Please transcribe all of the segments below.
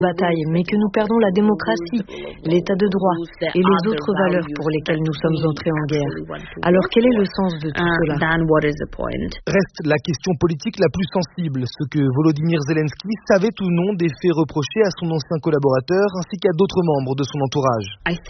bataille, mais que nous perdons la démocratie, l'état de droit et les autres valeurs pour lesquelles nous sommes entrés en guerre. Alors quel est le sens de tout cela? Reste la question politique la plus sensible, ce que Volodymyr Zelensky savait ou non des faits reprochés à son ancien collaborateur ainsi qu'à d'autres membres de son entourage.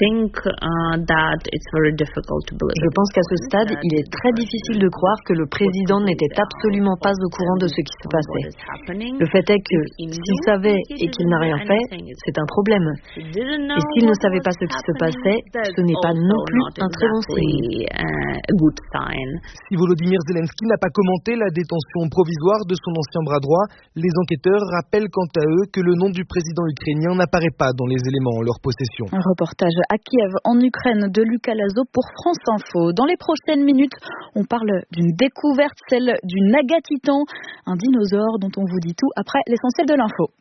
Je pense qu'à ce stade, il est très difficile de croire que le président n'était absolument pas au courant de ce qui se passait. Le fait est que s'il savait et qu'il n'a rien fait, c'est un problème. Et s'il ne savait pas ce qui se passait, ce n'est pas non plus un très bon signe. Si Volodymyr Zelensky n'a pas commenté la détention provisoire de son ancien bras droit, les enquêteurs rappellent quant à eux que le nom du président ukrainien n'apparaît pas dans les éléments en leur possession. Un reportage à Kiev, en Ukraine, de Lucas Lazo pour France Info. Dans les prochaines minutes, on parle d'une découverte, celle du Nagatitan, un dinosaure dont on vous dit tout après l'essentiel de l'info.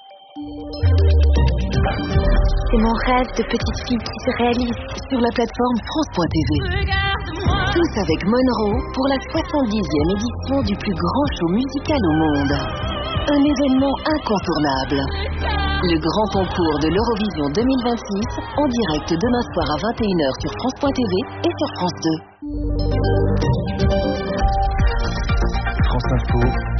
C'est mon rêve de petite fille qui se réalise sur la plateforme France.tv. Tous avec Monroe pour la 70e édition du plus grand show musical au monde. Un événement incontournable. Le grand concours de l'Eurovision 2026 en direct demain soir à 21h sur France.tv et sur France 2. France Info,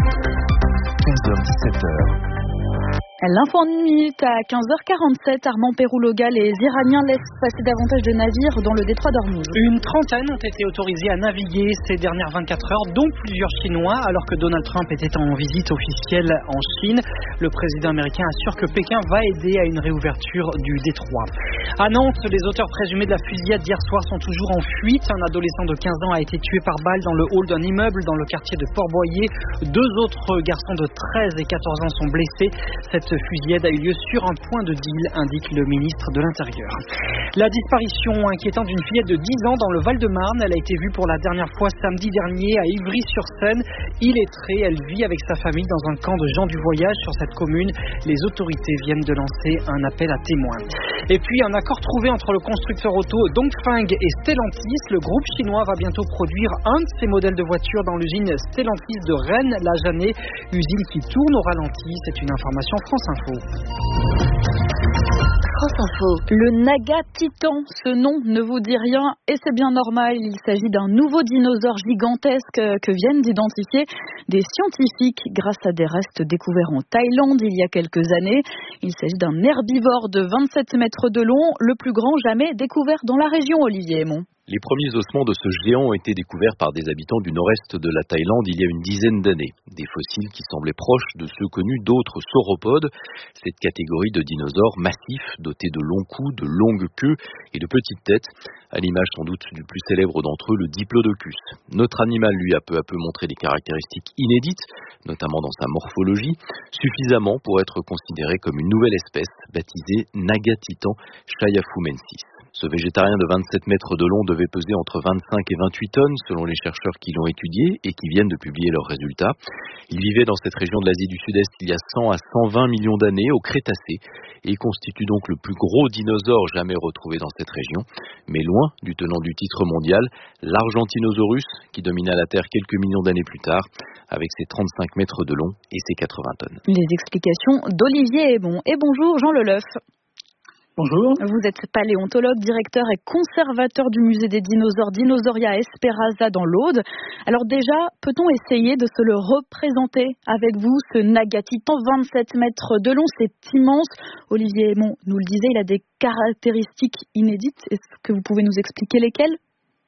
15h-17h. L'info en une minute à 15h47. Armand Péroux-Loga, les Iraniens laissent passer davantage de navires dans le détroit d'Ormuz. Une trentaine ont été autorisés à naviguer ces dernières 24 heures, dont plusieurs Chinois, alors que Donald Trump était en visite officielle en Chine. Le président américain assure que Pékin va aider à une réouverture du détroit. À Nantes, les auteurs présumés de la fusillade d'hier soir sont toujours en fuite. Un adolescent de 15 ans a été tué par balle dans le hall d'un immeuble dans le quartier de Port-Boyer. 2 autres garçons de 13 et 14 ans sont blessés. Cette fusillade a eu lieu sur un point de deal, indique le ministre de l'Intérieur. La disparition inquiétante d'une fillette de 10 ans dans le Val-de-Marne. Elle a été vue pour la dernière fois samedi dernier à Ivry-sur-Seine. Illettrée, elle vit avec sa famille dans un camp de gens du voyage sur cette commune. Les autorités viennent de lancer un appel à témoins. Et puis un accord trouvé entre le constructeur auto Dongfeng et Stellantis. Le groupe chinois va bientôt produire un de ses modèles de voitures dans l'usine Stellantis de Rennes-la-Janée. Usine qui tourne au ralenti. C'est une information France Info. France Info. Le Nagatitan, ce nom ne vous dit rien et c'est bien normal. Il s'agit d'un nouveau dinosaure gigantesque que viennent d'identifier des scientifiques grâce à des restes découverts en Thaïlande il y a quelques années. Il s'agit d'un herbivore de 27 mètres de long, le plus grand jamais découvert dans la région, Olivier Aymon. Les premiers ossements de ce géant ont été découverts par des habitants du nord-est de la Thaïlande il y a une dizaine d'années. Des fossiles qui semblaient proches de ceux connus d'autres sauropodes, cette catégorie de dinosaures massifs, dotés de longs coups, de longues queues et de petites têtes, à l'image sans doute du plus célèbre d'entre eux, le Diplodocus. Notre animal, lui, a peu à peu montré des caractéristiques inédites, notamment dans sa morphologie, suffisamment pour être considéré comme une nouvelle espèce, baptisée Nagatitan chayafumensis. Ce végétarien de 27 mètres de long devait peser entre 25 et 28 tonnes selon les chercheurs qui l'ont étudié et qui viennent de publier leurs résultats. Il vivait dans cette région de l'Asie du Sud-Est il y a 100 à 120 millions d'années au Crétacé et constitue donc le plus gros dinosaure jamais retrouvé dans cette région. Mais loin du tenant du titre mondial, l'Argentinosaurus qui domina la Terre quelques millions d'années plus tard avec ses 35 mètres de long et ses 80 tonnes. Les explications d'Olivier Aymon. Et bonjour Jean Leleuf. Bonjour. Vous êtes paléontologue, directeur et conservateur du musée des dinosaures Dinosauria Esperanza dans l'Aude. Alors déjà, peut-on essayer de se le représenter avec vous, ce Nagatitan 27 mètres de long, c'est immense. Olivier Aymon nous le disait, il a des caractéristiques inédites. Est-ce que vous pouvez nous expliquer lesquelles ?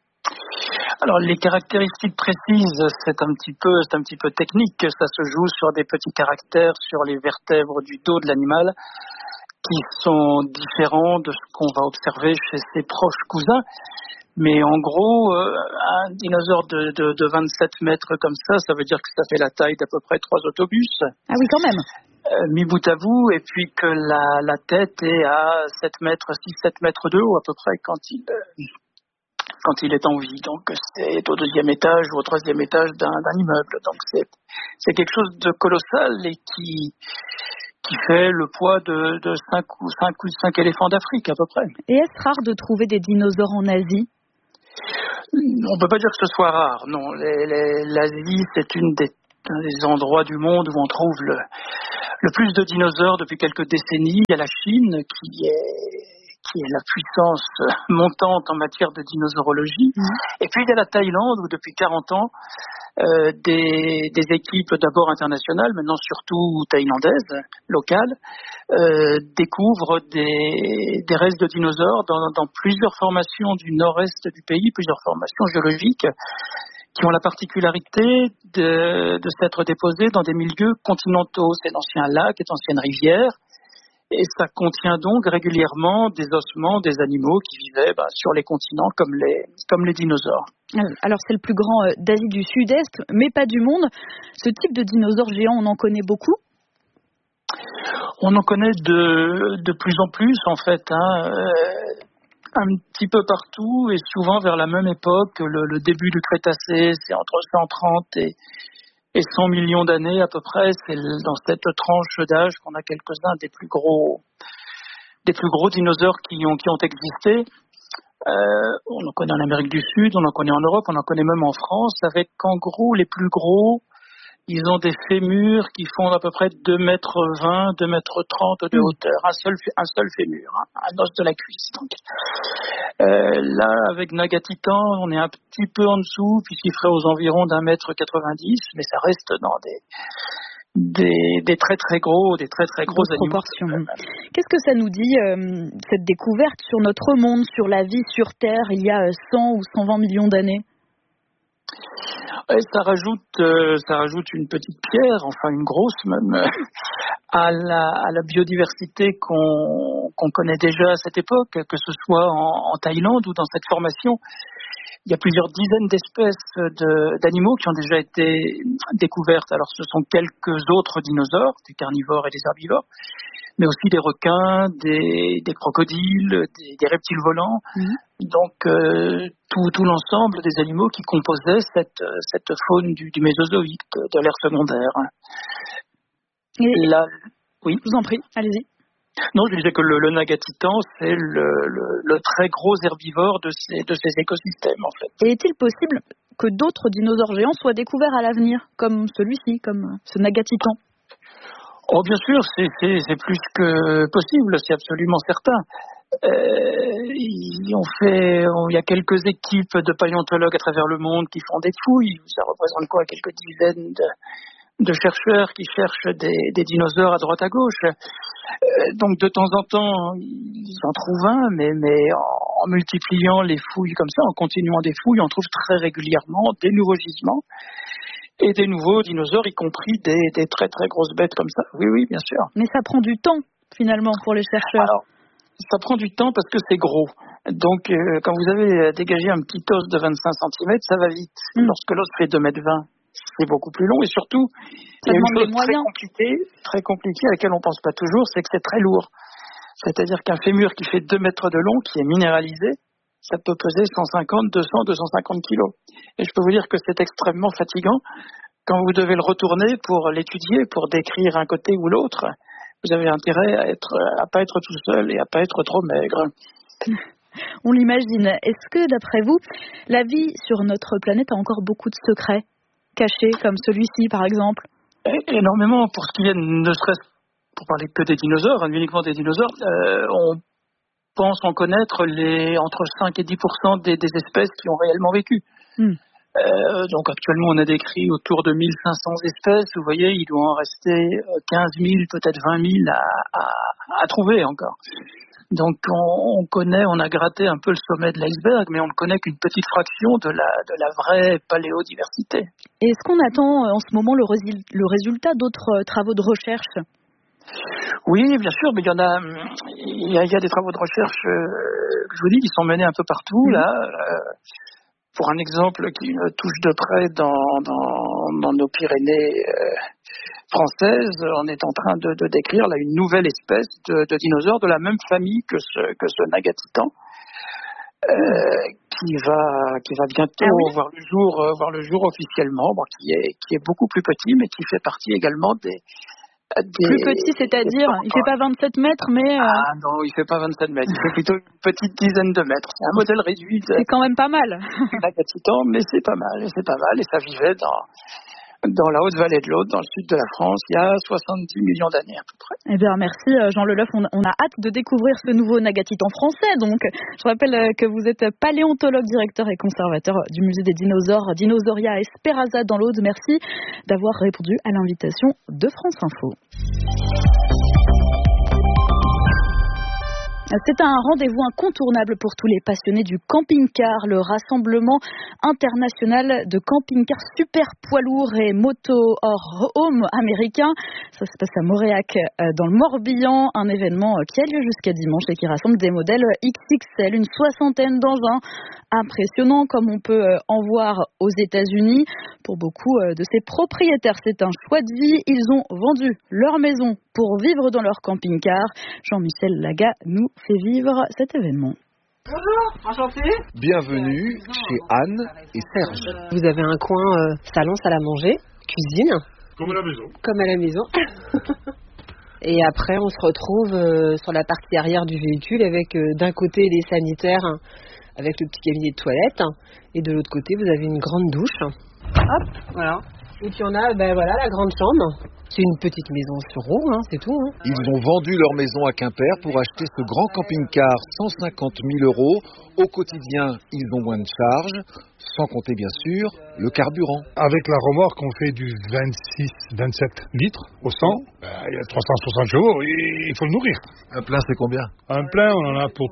Alors les caractéristiques précises, c'est un petit peu technique. Ça se joue sur des petits caractères sur les vertèbres du dos de l'animal, qui sont différents de ce qu'on va observer chez ses proches cousins. Mais en gros, un dinosaure de 27 mètres comme ça veut dire que ça fait la taille d'à peu près 3 autobus. Ah oui, quand même. Mis bout à bout, et puis que la tête est à 7 mètres, 6-7 mètres de haut à peu près quand il est en vie. Donc c'est au 2e étage ou au 3e étage d'un immeuble. Donc c'est quelque chose de colossal et qui fait le poids de 5 éléphants d'Afrique à peu près. Et est-ce rare de trouver des dinosaures en Asie ? On ne peut pas dire que ce soit rare, non. L'Asie, c'est une des C'est un des endroits du monde où on trouve le plus de dinosaures depuis quelques décennies. Il y a la Chine qui est la puissance montante en matière de dinosaurologie. Et puis il y a la Thaïlande où depuis 40 ans, des équipes d'abord internationales, maintenant surtout thaïlandaises, locales, découvrent des restes de dinosaures dans plusieurs formations du nord-est du pays, plusieurs formations géologiques qui ont la particularité de s'être déposées dans des milieux continentaux. C'est d'anciens lacs et d'anciennes rivières. Et ça contient donc régulièrement des ossements des animaux qui vivaient sur les continents comme les dinosaures. Alors c'est le plus grand d'Asie du Sud-Est, mais pas du monde. Ce type de dinosaures géants, on en connaît beaucoup ? On en connaît de plus en plus en fait, un petit peu partout et souvent vers la même époque. Le début du Crétacé, c'est entre 130 et 100 millions d'années à peu près. C'est dans cette tranche d'âge qu'on a quelques-uns des plus gros dinosaures qui ont existé. On en connaît en Amérique du Sud, on en connaît en Europe, on en connaît même en France, avec en gros les plus gros, ils ont des fémurs qui font à peu près 2,20 mètres, 2,30 mètres de hauteur, un seul fémur, un os de la cuisse. Donc. Là, avec Nagatitan, on est un petit peu en dessous, puisqu'il ferait aux environs d'1,90 mètre, mais ça reste dans des très très gros animaux. Proportions. Qu'est-ce que ça nous dit, cette découverte sur notre monde, sur la vie sur Terre, il y a 100 ou 120 millions d'années ? Et ça rajoute une petite pierre, enfin une grosse même, à la biodiversité qu'on connaît déjà à cette époque, que ce soit en Thaïlande ou dans cette formation. Il y a plusieurs dizaines d'espèces d'animaux qui ont déjà été découvertes. Alors ce sont quelques autres dinosaures, des carnivores et des herbivores, mais aussi des requins, des crocodiles, des reptiles volants. Donc tout l'ensemble des animaux qui composaient cette faune du Mésozoïque, de l'ère secondaire. Et là, oui. Je vous en prie, allez-y. Non, je disais que le Nagatitan, c'est le très gros herbivore de ces écosystèmes, en fait. Et est-il possible que d'autres dinosaures géants soient découverts à l'avenir, comme celui-ci, comme ce Nagatitan ? Oh, bien sûr, c'est plus que possible, c'est absolument certain. Il y a quelques équipes de paléontologues à travers le monde qui font des fouilles. Ça représente quoi ? Quelques dizaines de chercheurs qui cherchent des dinosaures à droite à gauche. Donc de temps en temps, ils en trouvent un, mais en multipliant les fouilles comme ça, en continuant des fouilles, on trouve très régulièrement des nouveaux gisements et des nouveaux dinosaures, y compris des très très grosses bêtes comme ça. Oui, bien sûr. Mais ça prend du temps, finalement, pour les chercheurs. Alors, ça prend du temps parce que c'est gros. Donc, quand vous avez dégagé un petit os de 25 cm, ça va vite. Lorsque l'os fait 2,20 mètres, c'est beaucoup plus long. Et surtout, il y a une chose très compliquée à laquelle on ne pense pas toujours, c'est que c'est très lourd. C'est-à-dire qu'un fémur qui fait 2 mètres de long, qui est minéralisé, ça peut peser 150, 200, 250 kilos. Et je peux vous dire que c'est extrêmement fatigant quand vous devez le retourner pour l'étudier, pour décrire un côté ou l'autre. Vous avez intérêt à pas être tout seul et à pas être trop maigre. On l'imagine. Est-ce que, d'après vous, la vie sur notre planète a encore beaucoup de secrets cachés, comme celui-ci, par exemple ? Énormément. Pour ce qui est, ne serait-ce pour parler que des dinosaures, uniquement des dinosaures, on pense en connaître entre 5 et 10% des espèces qui ont réellement vécu. Donc actuellement, on a décrit autour de 1500 espèces. Vous voyez, il doit en rester 15 000, peut-être 20 000 à trouver encore. Donc on a gratté un peu le sommet de l'iceberg, mais on ne connaît qu'une petite fraction de la vraie paléodiversité. Et est-ce qu'on attend en ce moment le résultat d'autres travaux de recherche ? Oui, bien sûr, mais il y a des travaux de recherche, je vous dis, qui sont menés un peu partout, là. Pour un exemple qui me touche de près dans nos Pyrénées françaises, on est en train de décrire là une nouvelle espèce de dinosaure de la même famille que ce Nagatitan, qui va bientôt voir le jour officiellement, qui est beaucoup plus petit, mais qui fait partie également des plus petit, c'est-à-dire, il fait pas 27 mètres, mais... Ah non, il fait pas 27 mètres, il fait plutôt une petite dizaine de mètres. C'est un modèle réduit. C'est quand même pas mal. Nagatitan, mais c'est pas mal, et ça vivait dans la Haute-Vallée de l'Aude, dans le sud de la France, il y a 70 millions d'années à peu près. Eh bien, merci Jean Leloff. On a hâte de découvrir ce nouveau nagatite en français. Donc, je rappelle que vous êtes paléontologue, directeur et conservateur du musée des dinosaures, Dinosauria à Esperanza dans l'Aude. Merci d'avoir répondu à l'invitation de France Info. C'est un rendez-vous incontournable pour tous les passionnés du camping-car, le rassemblement international de camping-cars super poids lourds et motorhome américains. Ça se passe à Moréac, dans le Morbihan, un événement qui a lieu jusqu'à dimanche et qui rassemble des modèles XXL, une 60aine d'engins impressionnants comme on peut en voir aux États-Unis. Pour beaucoup de ces propriétaires, c'est un choix de vie. Ils ont vendu leur maison pour vivre dans leur camping-car. Jean-Michel Laga nous fait vivre cet événement. Bonjour, enchanté. Bienvenue chez Anne et Serge. Vous avez un coin salon, salle à manger, cuisine. Comme à la maison. Comme à la maison. Et après, on se retrouve sur la partie arrière du véhicule avec d'un côté les sanitaires avec le petit cabinet de toilette et de l'autre côté, vous avez une grande douche. Hop, voilà. Et puis on a la grande chambre. C'est une petite maison sur roue, c'est tout. Ils ont vendu leur maison à Quimper pour acheter ce grand camping-car 150 000 €. Au quotidien, ils ont moins de charges, sans compter bien sûr le carburant. Avec la remorque, on fait du 26-27 litres au 100. Il y a 360 chevaux, il faut le nourrir. Un plein, c'est combien? Un plein, on en a pour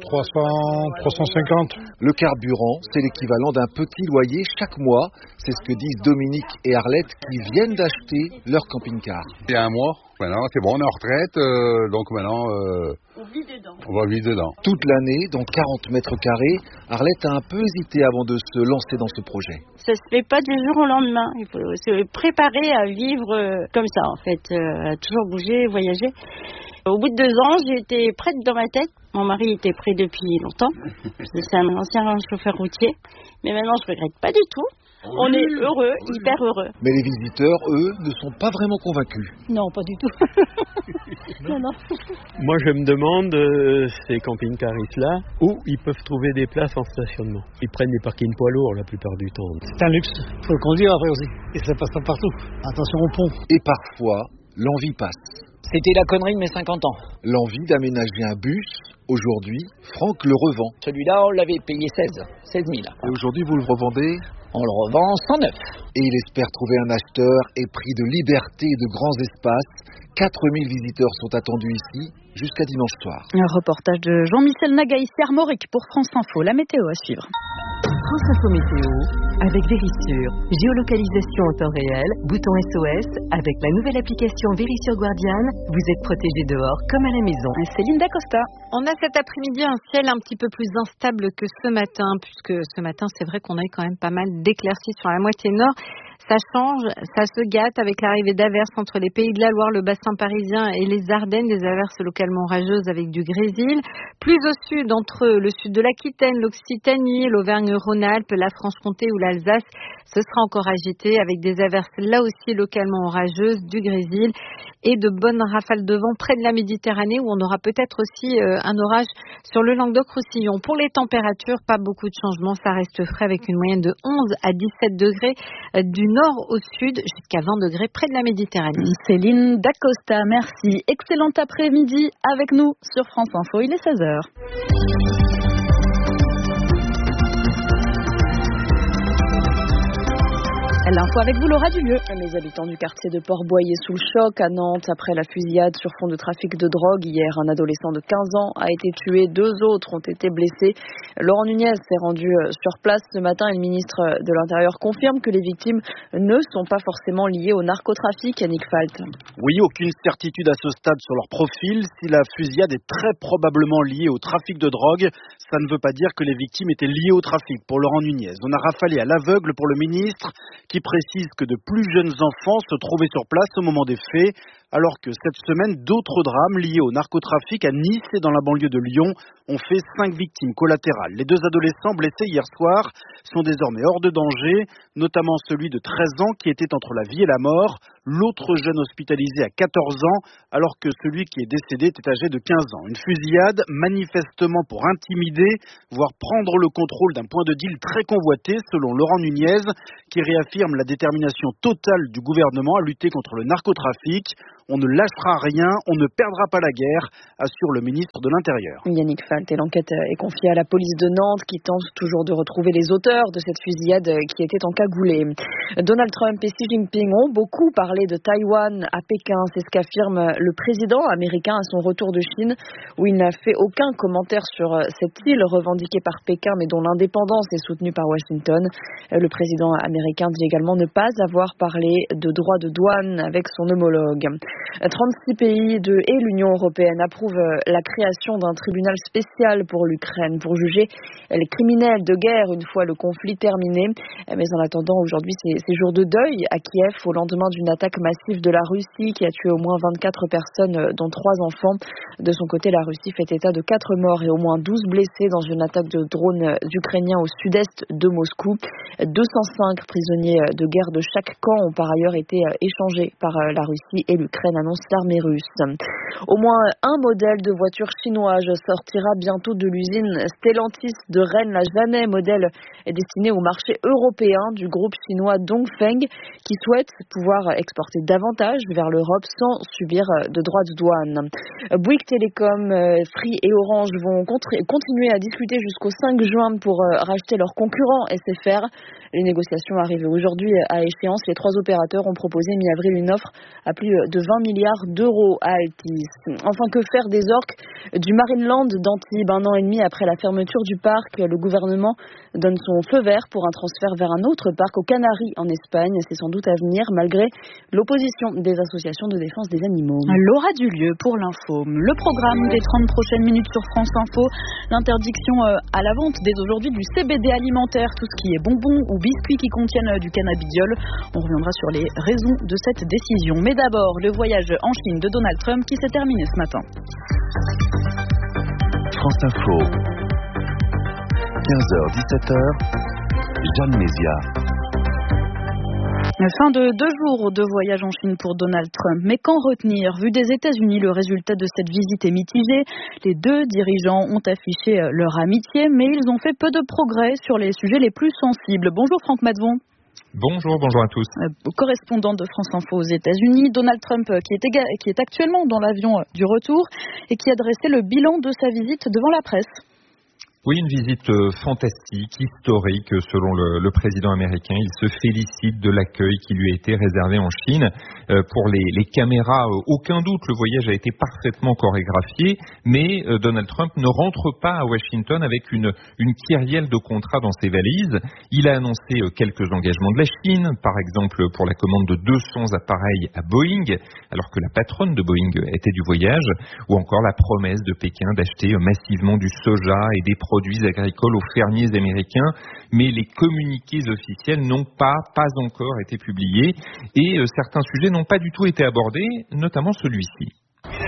300-350. Le carburant, c'est l'équivalent d'un petit loyer chaque mois. C'est ce que disent Dominique et Arlette qui viennent d'acheter leur camping-car. Il y a un mois, maintenant c'est bon, on est en retraite, donc maintenant on va vivre dedans. Toute l'année, dans 40 mètres carrés, Arlette a un peu hésité avant de se lancer dans ce projet. Ça se fait pas du jour au lendemain, il faut se préparer à vivre comme ça en fait, à toujours bouger, voyager. Au bout de 2 ans, j'étais prête dans ma tête. Mon mari était prêt depuis longtemps. C'est un ancien chauffeur routier. Mais maintenant, je regrette pas du tout. On est heureux, hyper heureux. Mais les visiteurs, eux, ne sont pas vraiment convaincus. Non, pas du tout. non. Moi, je me demande, ces camping-caristes-là, où ils peuvent trouver des places en stationnement. Ils prennent des parkings poids lourds la plupart du temps. C'est un luxe. Il faut le conduire après aussi. Et ça passe pas partout. Attention au pont. Et parfois, l'envie passe. C'était la connerie de mes 50 ans. L'envie d'aménager un bus, aujourd'hui, Franck le revend. Celui-là, on l'avait payé 16 000. Et aujourd'hui, vous le revendez? On le revend 109. Et il espère trouver un acheteur épris de liberté et de grands espaces. 4000 visiteurs sont attendus ici jusqu'à dimanche soir. Un reportage de Jean-Michel Naga ici à Armorique pour France Info. La météo à suivre. France Info Météo avec Vérissure. Géolocalisation en temps réel, bouton SOS. Avec la nouvelle application Vérissure Guardian, vous êtes protégé dehors comme à la maison. Céline Dacosta. On a cet après-midi un ciel un petit peu plus instable que ce matin, puisque ce matin, c'est vrai qu'on a eu quand même pas mal d'éclaircies sur la moitié nord. Ça change, ça se gâte avec l'arrivée d'averses entre les Pays de la Loire, le bassin parisien et les Ardennes, des averses localement orageuses avec du grésil. Plus au sud, entre le sud de l'Aquitaine, l'Occitanie, l'Auvergne-Rhône-Alpes, la Franche-Comté ou l'Alsace, ce sera encore agité avec des averses là aussi localement orageuses, du grésil et de bonnes rafales de vent près de la Méditerranée où on aura peut-être aussi un orage sur le Languedoc-Roussillon. Pour les températures, pas beaucoup de changements, ça reste frais avec une moyenne de 11 à 17 degrés du nord au sud jusqu'à 20 degrés près de la Méditerranée. Céline Dacosta, merci. Excellent après-midi avec nous sur France Info, il est 16h. L'info avec vous, Laura Dulieu. Les habitants du quartier de Port-Boyer sous le choc à Nantes après la fusillade sur fond de trafic de drogue. Hier, un adolescent de 15 ans a été tué, 2 autres ont été blessés. Laurent Nunez s'est rendu sur place ce matin et le ministre de l'Intérieur confirme que les victimes ne sont pas forcément liées au narcotrafic. Yannick Falt. Oui, aucune certitude à ce stade sur leur profil. Si la fusillade est très probablement liée au trafic de drogue, ça ne veut pas dire que les victimes étaient liées au trafic. Pour Laurent Nunez, on a rafalé à l'aveugle pour le ministre qui précise que de plus jeunes enfants se trouvaient sur place au moment des faits, alors que cette semaine, d'autres drames liés au narcotrafic à Nice et dans la banlieue de Lyon ont fait 5 victimes collatérales. Les 2 adolescents blessés hier soir sont désormais hors de danger, notamment celui de 13 ans qui était entre la vie et la mort, l'autre jeune hospitalisé à 14 ans, alors que celui qui est décédé était âgé de 15 ans. Une fusillade manifestement pour intimider, voire prendre le contrôle d'un point de deal très convoité, selon Laurent Nunez, qui réaffirme la détermination totale du gouvernement à lutter contre le narcotrafic. On ne lâchera rien, on ne perdra pas la guerre, assure le ministre de l'Intérieur. Yannick Falt, et l'enquête est confiée à la police de Nantes qui tente toujours de retrouver les auteurs de cette fusillade qui était encagoulée. Donald Trump et Xi Jinping ont beaucoup parlé de Taïwan à Pékin. C'est ce qu'affirme le président américain à son retour de Chine, où il n'a fait aucun commentaire sur cette île revendiquée par Pékin mais dont l'indépendance est soutenue par Washington. Le président américain dit également ne pas avoir parlé de droits de douane avec son homologue. 36 pays et l'Union européenne approuvent la création d'un tribunal spécial pour l'Ukraine pour juger les criminels de guerre une fois le conflit terminé. Mais en attendant, aujourd'hui, c'est jour de deuil à Kiev au lendemain d'une attaque massive de la Russie qui a tué au moins 24 personnes, dont 3 enfants. De son côté, la Russie fait état de 4 morts et au moins 12 blessés dans une attaque de drones ukrainiens au sud-est de Moscou. 205 prisonniers de guerre de chaque camp ont par ailleurs été échangés par la Russie et l'Ukraine, annonce l'armée russe. Au moins un modèle de voiture chinoise sortira bientôt de l'usine Stellantis de Rennes. La Jamais modèle est destiné au marché européen du groupe chinois Dongfeng qui souhaite pouvoir exporter davantage vers l'Europe sans subir de droits de douane. Bouygues Télécom, Free et Orange vont continuer à discuter jusqu'au 5 juin pour racheter leurs concurrents SFR. Les négociations arrivent aujourd'hui à échéance. Les 3 opérateurs ont proposé mi-avril une offre à plus de 20 milliards d'euros à Altice. Enfin, que faire des orques du Marineland d'Antibes? 1 an et demi après la fermeture du parc, le gouvernement donne son feu vert pour un transfert vers un autre parc aux Canaries en Espagne. C'est sans doute à venir malgré l'opposition des associations de défense des animaux. Laura Dulieu pour l'info. Le programme des 30 prochaines minutes sur France Info. L'interdiction à la vente dès aujourd'hui du CBD alimentaire, tout ce qui est bonbons ou biscuits qui contiennent du cannabidiol. On reviendra sur les raisons de cette décision. Mais d'abord, le voyage en Chine de Donald Trump qui s'est terminé ce matin. France Info, 15h, 17h, Jeanne Mézia. Fin de 2 jours de voyage en Chine pour Donald Trump. Mais qu'en retenir? Vu des États-Unis, le résultat de cette visite est mitigé. Les 2 dirigeants ont affiché leur amitié, mais ils ont fait peu de progrès sur les sujets les plus sensibles. Bonjour Franck Matvon. Bonjour à tous. Correspondant de France Info aux États-Unis, Donald Trump qui est actuellement dans l'avion du retour et qui a dressé le bilan de sa visite devant la presse. Oui, une visite fantastique, historique selon le président américain. Il se félicite de l'accueil qui lui a été réservé en Chine. Pour les caméras, aucun doute, le voyage a été parfaitement chorégraphié, mais Donald Trump ne rentre pas à Washington avec une kyrielle de contrats dans ses valises. Il a annoncé quelques engagements de la Chine, par exemple pour la commande de 200 appareils à Boeing, alors que la patronne de Boeing était du voyage, ou encore la promesse de Pékin d'acheter massivement du soja et des produits agricoles aux fermiers américains, mais les communiqués officiels n'ont pas encore été publiés et certains sujets n'ont pas du tout été abordés, notamment celui-ci.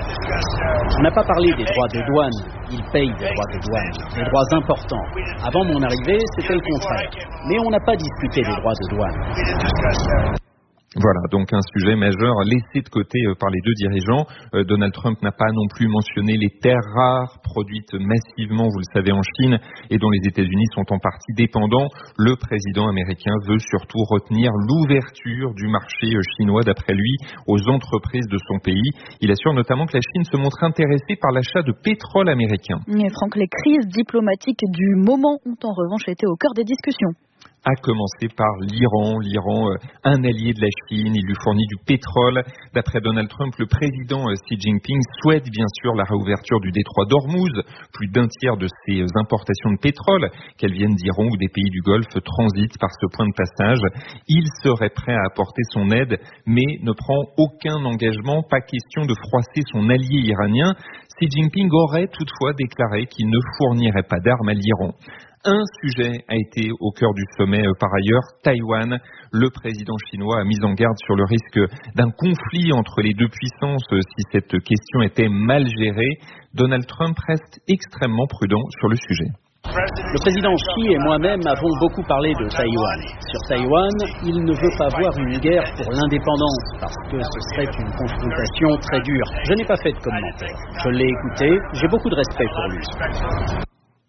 On n'a pas parlé des droits de douane. Ils payent des droits de douane, des droits importants. Avant mon arrivée, c'était le contraire. Mais on n'a pas discuté des droits de douane. Voilà, donc un sujet majeur laissé de côté par les 2 dirigeants. Donald Trump n'a pas non plus mentionné les terres rares produites massivement, vous le savez, en Chine et dont les États-Unis sont en partie dépendants. Le président américain veut surtout retenir l'ouverture du marché chinois, d'après lui, aux entreprises de son pays. Il assure notamment que la Chine se montre intéressée par l'achat de pétrole américain. Mais Franck, les crises diplomatiques du moment ont en revanche été au cœur des discussions. À commencer par l'Iran. L'Iran, un allié de la Chine, il lui fournit du pétrole. D'après Donald Trump, le président Xi Jinping souhaite bien sûr la réouverture du détroit d'Ormuz. Plus d'1 tiers de ses importations de pétrole, qu'elles viennent d'Iran ou des pays du Golfe, transitent par ce point de passage. Il serait prêt à apporter son aide, mais ne prend aucun engagement. Pas question de froisser son allié iranien. Xi Jinping aurait toutefois déclaré qu'il ne fournirait pas d'armes à l'Iran. Un sujet a été au cœur du sommet par ailleurs, Taïwan. Le président chinois a mis en garde sur le risque d'un conflit entre les 2 puissances si cette question était mal gérée. Donald Trump reste extrêmement prudent sur le sujet. Le président Xi et moi-même avons beaucoup parlé de Taïwan. Sur Taïwan, il ne veut pas voir une guerre pour l'indépendance parce que ce serait une confrontation très dure. Je n'ai pas fait de commentaire. Je l'ai écouté, j'ai beaucoup de respect pour lui.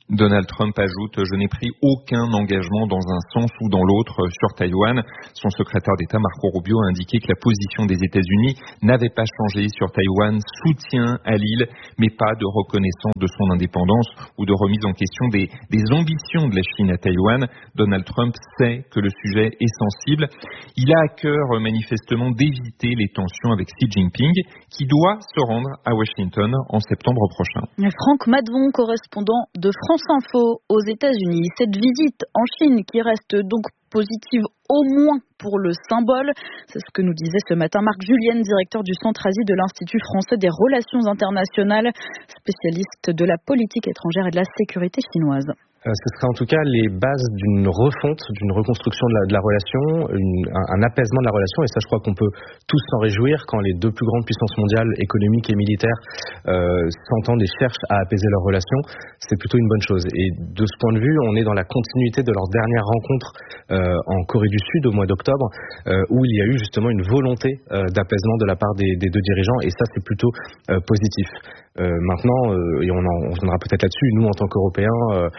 Donald Trump ajoute « Je n'ai pris aucun engagement dans un sens ou dans l'autre sur Taïwan ». Son secrétaire d'État Marco Rubio a indiqué que la position des États-Unis n'avait pas changé sur Taïwan, soutien à l'île, mais pas de reconnaissance de son indépendance ou de remise en question des ambitions de la Chine à Taïwan. Donald Trump sait que le sujet est sensible. Il a à cœur manifestement d'éviter les tensions avec Xi Jinping, qui doit se rendre à Washington en septembre prochain. Franck Madvon, correspondant de France Info aux États-Unis. Cette visite en Chine qui reste donc positive au moins pour le symbole. C'est ce que nous disait ce matin Marc Julienne, directeur du Centre Asie de l'Institut français des relations internationales, spécialiste de la politique étrangère et de la sécurité chinoise. Ce serait en tout cas les bases d'une refonte, d'une reconstruction de la relation, un apaisement de la relation. Et ça, je crois qu'on peut tous s'en réjouir quand les deux plus grandes puissances mondiales, économiques et militaires, s'entendent et cherchent à apaiser leurs relations. C'est plutôt une bonne chose. Et de ce point de vue, on est dans la continuité de leur dernière rencontre en Corée du Sud au mois d'octobre, où il y a eu justement une volonté d'apaisement de la part des deux dirigeants. Et ça, c'est plutôt positif. Maintenant, et on reviendra peut-être là-dessus, nous en tant qu'Européens,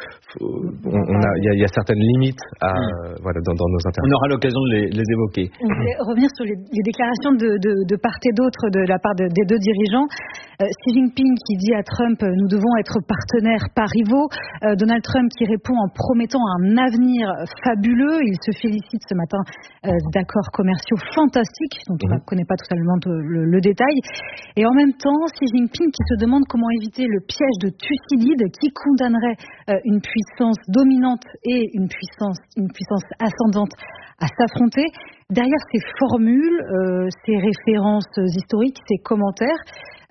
il y a certaines limites dans nos interventions. On aura l'occasion de les évoquer. On voulait revenir sur les déclarations de part et d'autre de la part des deux dirigeants. Xi Jinping qui dit à Trump « Nous devons être partenaires, pas rivaux ». Donald Trump qui répond en promettant un avenir fabuleux. Il se félicite ce matin d'accords commerciaux fantastiques, dont on ne connaît pas totalement le détail. Et en même temps, Xi Jinping qui se demande comment éviter le piège de Thucydide qui condamnerait une puissance dominante et une puissance ascendante à s'affronter. Derrière ces formules, ces références historiques, ces commentaires,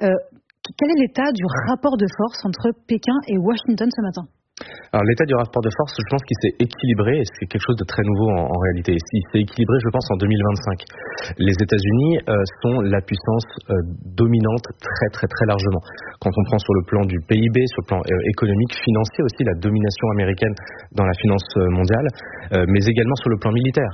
quel est l'état du rapport de force entre Pékin et Washington ce matin ? Alors l'état du rapport de force, je pense qu'il s'est équilibré et c'est quelque chose de très nouveau en réalité. Il s'est équilibré, je pense, en 2025. Les États-Unis sont la puissance dominante très très très largement. Quand on prend sur le plan du PIB, sur le plan économique, financier aussi, la domination américaine dans la finance mondiale, mais également sur le plan militaire.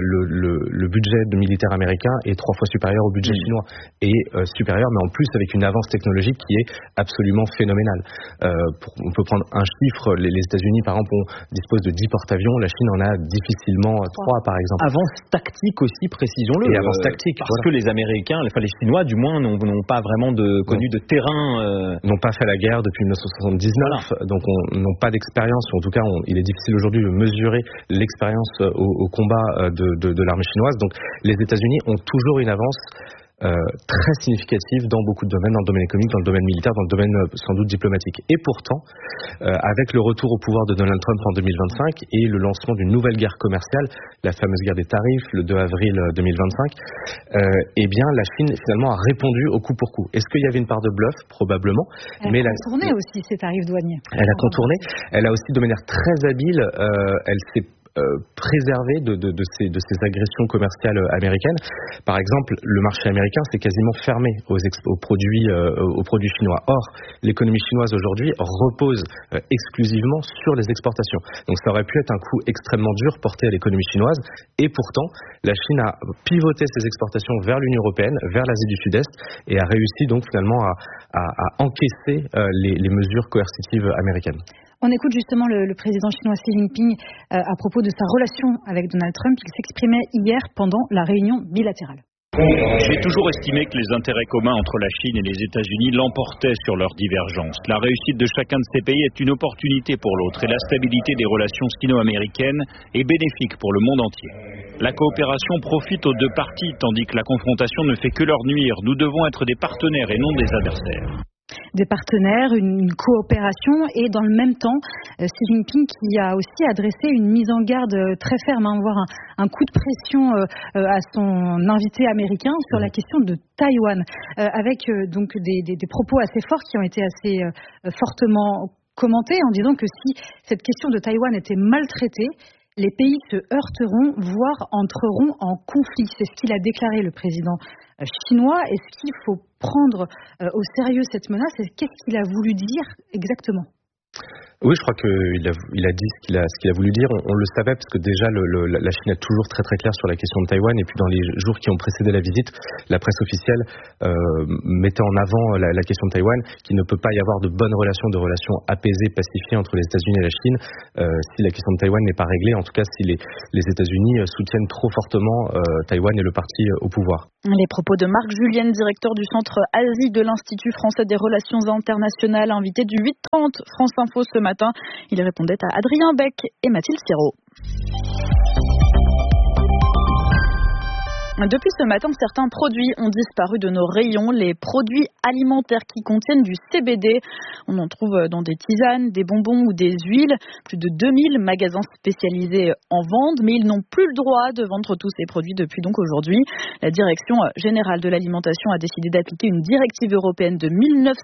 Le budget militaire américain est 3 fois supérieur au budget chinois et supérieur, mais en plus avec une avance technologique qui est absolument phénoménale. On peut prendre un chiffre. Les États-Unis, par exemple, disposent de 10 porte-avions. La Chine en a difficilement 3, par exemple. Avance tactique aussi, précisons-le. Et avance tactique. Parce que les Américains, les Chinois, du moins, n'ont pas vraiment connu de terrain. N'ont pas fait la guerre depuis 1979, donc n'ont pas d'expérience. En tout cas, il est difficile aujourd'hui de mesurer l'expérience au combat de l'armée chinoise. Donc, les États-Unis ont toujours une avance très significative dans beaucoup de domaines, dans le domaine économique, dans le domaine militaire, dans le domaine sans doute diplomatique. Et pourtant, avec le retour au pouvoir de Donald Trump en 2025 et le lancement d'une nouvelle guerre commerciale, la fameuse guerre des tarifs, le 2 avril 2025, eh bien la Chine finalement a répondu au coup pour coup. Est-ce qu'il y avait une part de bluff ? Probablement. Elle a contourné aussi ces tarifs douaniers. Elle a contourné. Elle a aussi de manière très habile, elle s'est préserver de ces agressions commerciales américaines. Par exemple, le marché américain s'est quasiment fermé aux produits chinois. Or, l'économie chinoise aujourd'hui repose exclusivement sur les exportations. Donc ça aurait pu être un coup extrêmement dur porté à l'économie chinoise et pourtant, la Chine a pivoté ses exportations vers l'Union européenne, vers l'Asie du Sud-Est et a réussi donc finalement à encaisser les mesures coercitives américaines. On écoute justement le président chinois Xi Jinping à propos de sa relation avec Donald Trump. Il s'exprimait hier pendant la réunion bilatérale. J'ai toujours estimé que les intérêts communs entre la Chine et les États-Unis l'emportaient sur leurs divergences. La réussite de chacun de ces pays est une opportunité pour l'autre et la stabilité des relations sino-américaines est bénéfique pour le monde entier. La coopération profite aux deux parties tandis que la confrontation ne fait que leur nuire. Nous devons être des partenaires et non des adversaires. Des partenaires, une coopération et dans le même temps, Xi Jinping qui a aussi adressé une mise en garde très ferme, voire un coup de pression à son invité américain sur la question de Taïwan, avec donc des propos assez forts qui ont été assez fortement commentés en disant que si cette question de Taïwan était maltraitée, les pays se heurteront, voire entreront en conflit. C'est ce qu'il a déclaré, le président chinois. Est-ce qu'il faut prendre au sérieux cette menace et qu'est-ce qu'il a voulu dire exactement ? Oui, je crois qu'il a dit ce qu'il a voulu dire. On le savait parce que déjà la Chine est toujours très très claire sur la question de Taïwan. Et puis dans les jours qui ont précédé la visite, la presse officielle mettait en avant la question de Taïwan, qu'il ne peut pas y avoir de bonnes relations apaisées, pacifiées entre les États-Unis et la Chine si la question de Taïwan n'est pas réglée. En tout cas, si les États-Unis soutiennent trop fortement Taïwan et le parti au pouvoir. Les propos de Marc Julienne, directeur du Centre Asie de l'Institut français des relations internationales, invité du 8h30 France Info ce matin. Il répondait à Adrien Beck et Mathilde Siro. Depuis ce matin, certains produits ont disparu de nos rayons, les produits alimentaires qui contiennent du CBD. On en trouve dans des tisanes, des bonbons ou des huiles. Plus de 2000 magasins spécialisés en vendent, mais ils n'ont plus le droit de vendre tous ces produits depuis donc aujourd'hui. La Direction générale de l'alimentation a décidé d'appliquer une directive européenne de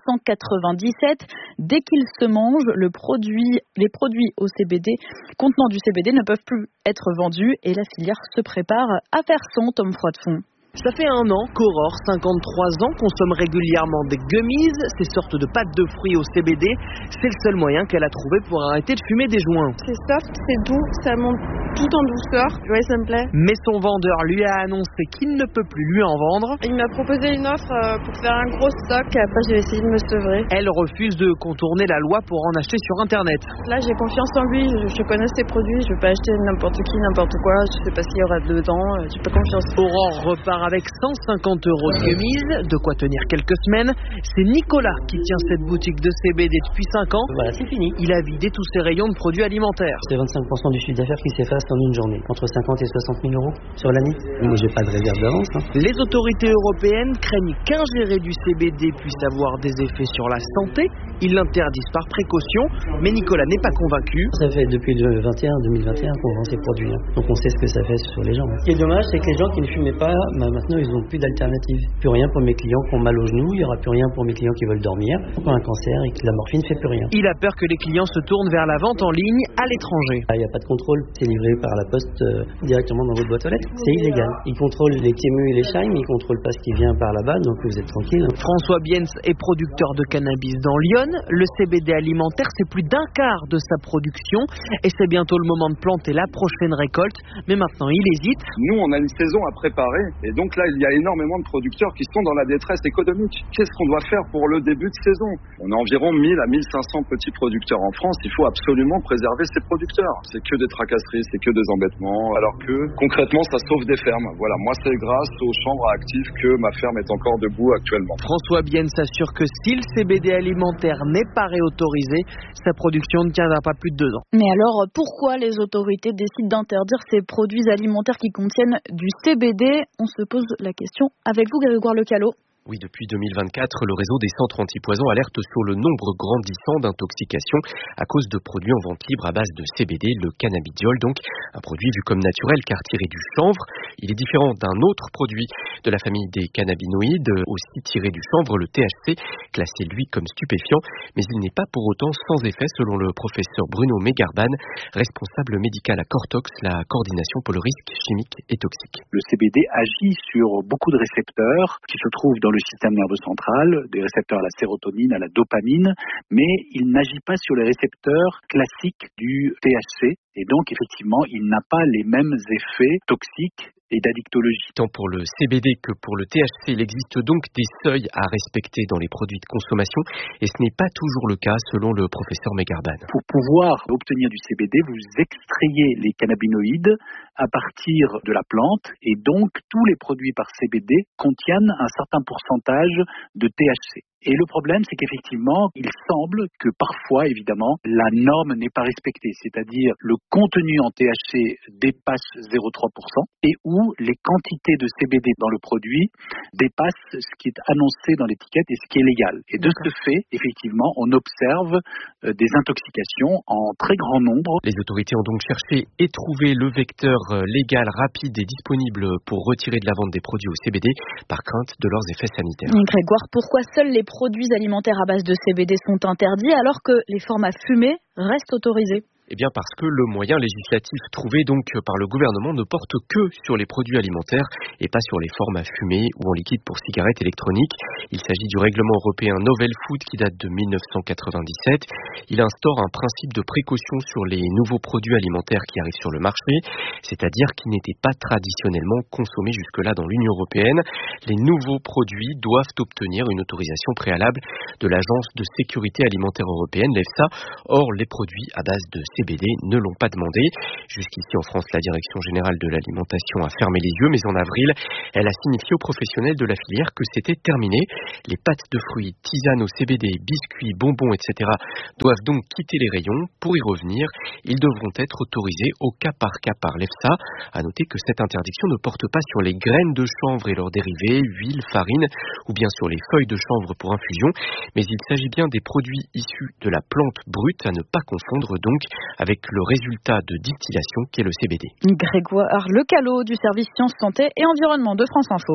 1997. Dès qu'ils se mangent, les produits au CBD, contenant du CBD, ne peuvent plus être vendus et la filière se prépare à faire son Tom Froidefond. Ça fait 1 an qu'Aurore, 53 ans, consomme régulièrement des gummies, ces sortes de pâtes de fruits au CBD. C'est le seul moyen qu'elle a trouvé pour arrêter de fumer des joints. C'est soft, c'est doux, ça monte tout en douceur. Ouais, ça me plaît. Mais son vendeur lui a annoncé qu'il ne peut plus lui en vendre. Il m'a proposé une offre pour faire un gros stock. Après, j'ai essayé de me sevrer. Elle refuse de contourner la loi pour en acheter sur Internet. Là, j'ai confiance en lui. Je connais ses produits. Je ne veux pas acheter n'importe qui, n'importe quoi. Je ne sais pas s'il y aura dedans. J'ai pas confiance. Aurore repart avec 150 € de gummies, de quoi tenir quelques semaines. C'est Nicolas qui tient cette boutique de CBD depuis 5 ans. Voilà, c'est fini. Il a vidé tous ses rayons de produits alimentaires. C'est 25% du chiffre d'affaires qui s'efface en une journée, entre 50 et 60 000 € sur l'année. Mais j'ai pas de réserve d'avance. Les autorités européennes craignent qu'ingérer du CBD puisse avoir des effets sur la santé. Ils l'interdisent par précaution, mais Nicolas n'est pas convaincu. Ça fait depuis 2021 qu'on vend ces produits. Donc on sait ce que ça fait sur les gens. Ce qui est dommage, c'est que les gens qui ne fumaient pas, maintenant ils n'ont plus d'alternative. Plus rien pour mes clients qui ont mal aux genoux, il n'y aura plus rien pour mes clients qui veulent dormir, qui ont un cancer et que la morphine ne fait plus rien. Il a peur que les clients se tournent vers la vente en ligne à l'étranger. Il n'y a pas de contrôle, c'est livré par la poste directement dans votre boîte aux lettres. C'est illégal. Ils contrôlent les Temu et les Shine, mais ils ne contrôlent pas ce qui vient par là-bas, donc vous êtes tranquille. François Biens est producteur de cannabis dans Lyon. Le CBD alimentaire, c'est plus d'1 quart de sa production et c'est bientôt le moment de planter la prochaine récolte. Mais maintenant, il hésite. Nous, on a une saison à préparer et donc là, il y a énormément de producteurs qui sont dans la détresse économique. Qu'est-ce qu'on doit faire pour le début de saison? On a environ 1000 à 1500 petits producteurs en France. Il faut absolument préserver ces producteurs. C'est que des tracasseries, c'est que des embêtements, alors que concrètement, ça sauve des fermes. Voilà, moi, c'est grâce aux chambres actives que ma ferme est encore debout actuellement. François Bienne s'assure que si le CBD alimentaire n'est pas réautorisé, sa production ne tiendra pas plus de 2 ans. Mais alors, pourquoi les autorités décident d'interdire ces produits alimentaires qui contiennent du CBD? On se pose la question avec vous, Grégoire Lecalot. Oui, depuis 2024, le réseau des centres antipoisons alerte sur le nombre grandissant d'intoxications à cause de produits en vente libre à base de CBD, le cannabidiol, donc un produit vu comme naturel car tiré du chanvre. Il est différent d'un autre produit de la famille des cannabinoïdes, aussi tiré du chanvre, le THC, classé lui comme stupéfiant, mais il n'est pas pour autant sans effet selon le professeur Bruno Megarban, responsable médical à Cortox, la coordination pour le risque chimique et toxique. Le CBD agit sur beaucoup de récepteurs qui se trouvent dans le système nerveux central, des récepteurs à la sérotonine, à la dopamine, mais il n'agit pas sur les récepteurs classiques du THC et donc effectivement il n'a pas les mêmes effets toxiques et d'addictologie. Tant pour le CBD que pour le THC, il existe donc des seuils à respecter dans les produits de consommation et ce n'est pas toujours le cas selon le professeur Megarban. Pour pouvoir obtenir du CBD, vous extrayez les cannabinoïdes à partir de la plante et donc tous les produits par CBD contiennent un certain pourcentage de THC. Et le problème, c'est qu'effectivement, il semble que parfois, évidemment, la norme n'est pas respectée. C'est-à-dire, le contenu en THC dépasse 0,3% et où les quantités de CBD dans le produit dépassent ce qui est annoncé dans l'étiquette et ce qui est légal. Et de ce fait, effectivement, on observe des intoxications en très grand nombre. Les autorités ont donc cherché et trouvé le vecteur légal, rapide et disponible pour retirer de la vente des produits au CBD par crainte de leurs effets sanitaires. Grégoire, pourquoi seuls les produits alimentaires à base de CBD sont interdits alors que les formats fumés restent autorisés? Parce que le moyen législatif trouvé donc par le gouvernement ne porte que sur les produits alimentaires et pas sur les formes à fumer ou en liquide pour cigarettes électroniques. Il s'agit du règlement européen Novel Food qui date de 1997. Il instaure un principe de précaution sur les nouveaux produits alimentaires qui arrivent sur le marché, c'est-à-dire qui n'étaient pas traditionnellement consommés jusque-là dans l'Union européenne. Les nouveaux produits doivent obtenir une autorisation préalable de l'Agence de sécurité alimentaire européenne, l'EFSA. Or, les produits à base de CBD ne l'ont pas demandé. Jusqu'ici, en France, la Direction générale de l'alimentation a fermé les yeux, mais en avril, elle a signifié aux professionnels de la filière que c'était terminé. Les pâtes de fruits, tisanes au CBD, biscuits, bonbons, etc. doivent donc quitter les rayons. Pour y revenir, ils devront être autorisés au cas par l'EFSA. À noter que cette interdiction ne porte pas sur les graines de chanvre et leurs dérivés, huile, farine, ou bien sur les feuilles de chanvre pour infusion, mais il s'agit bien des produits issus de la plante brute, à ne pas confondre donc avec le résultat de distillation qu'est le CBD. Grégoire Lecalot du service Sciences, Santé et Environnement de France Info.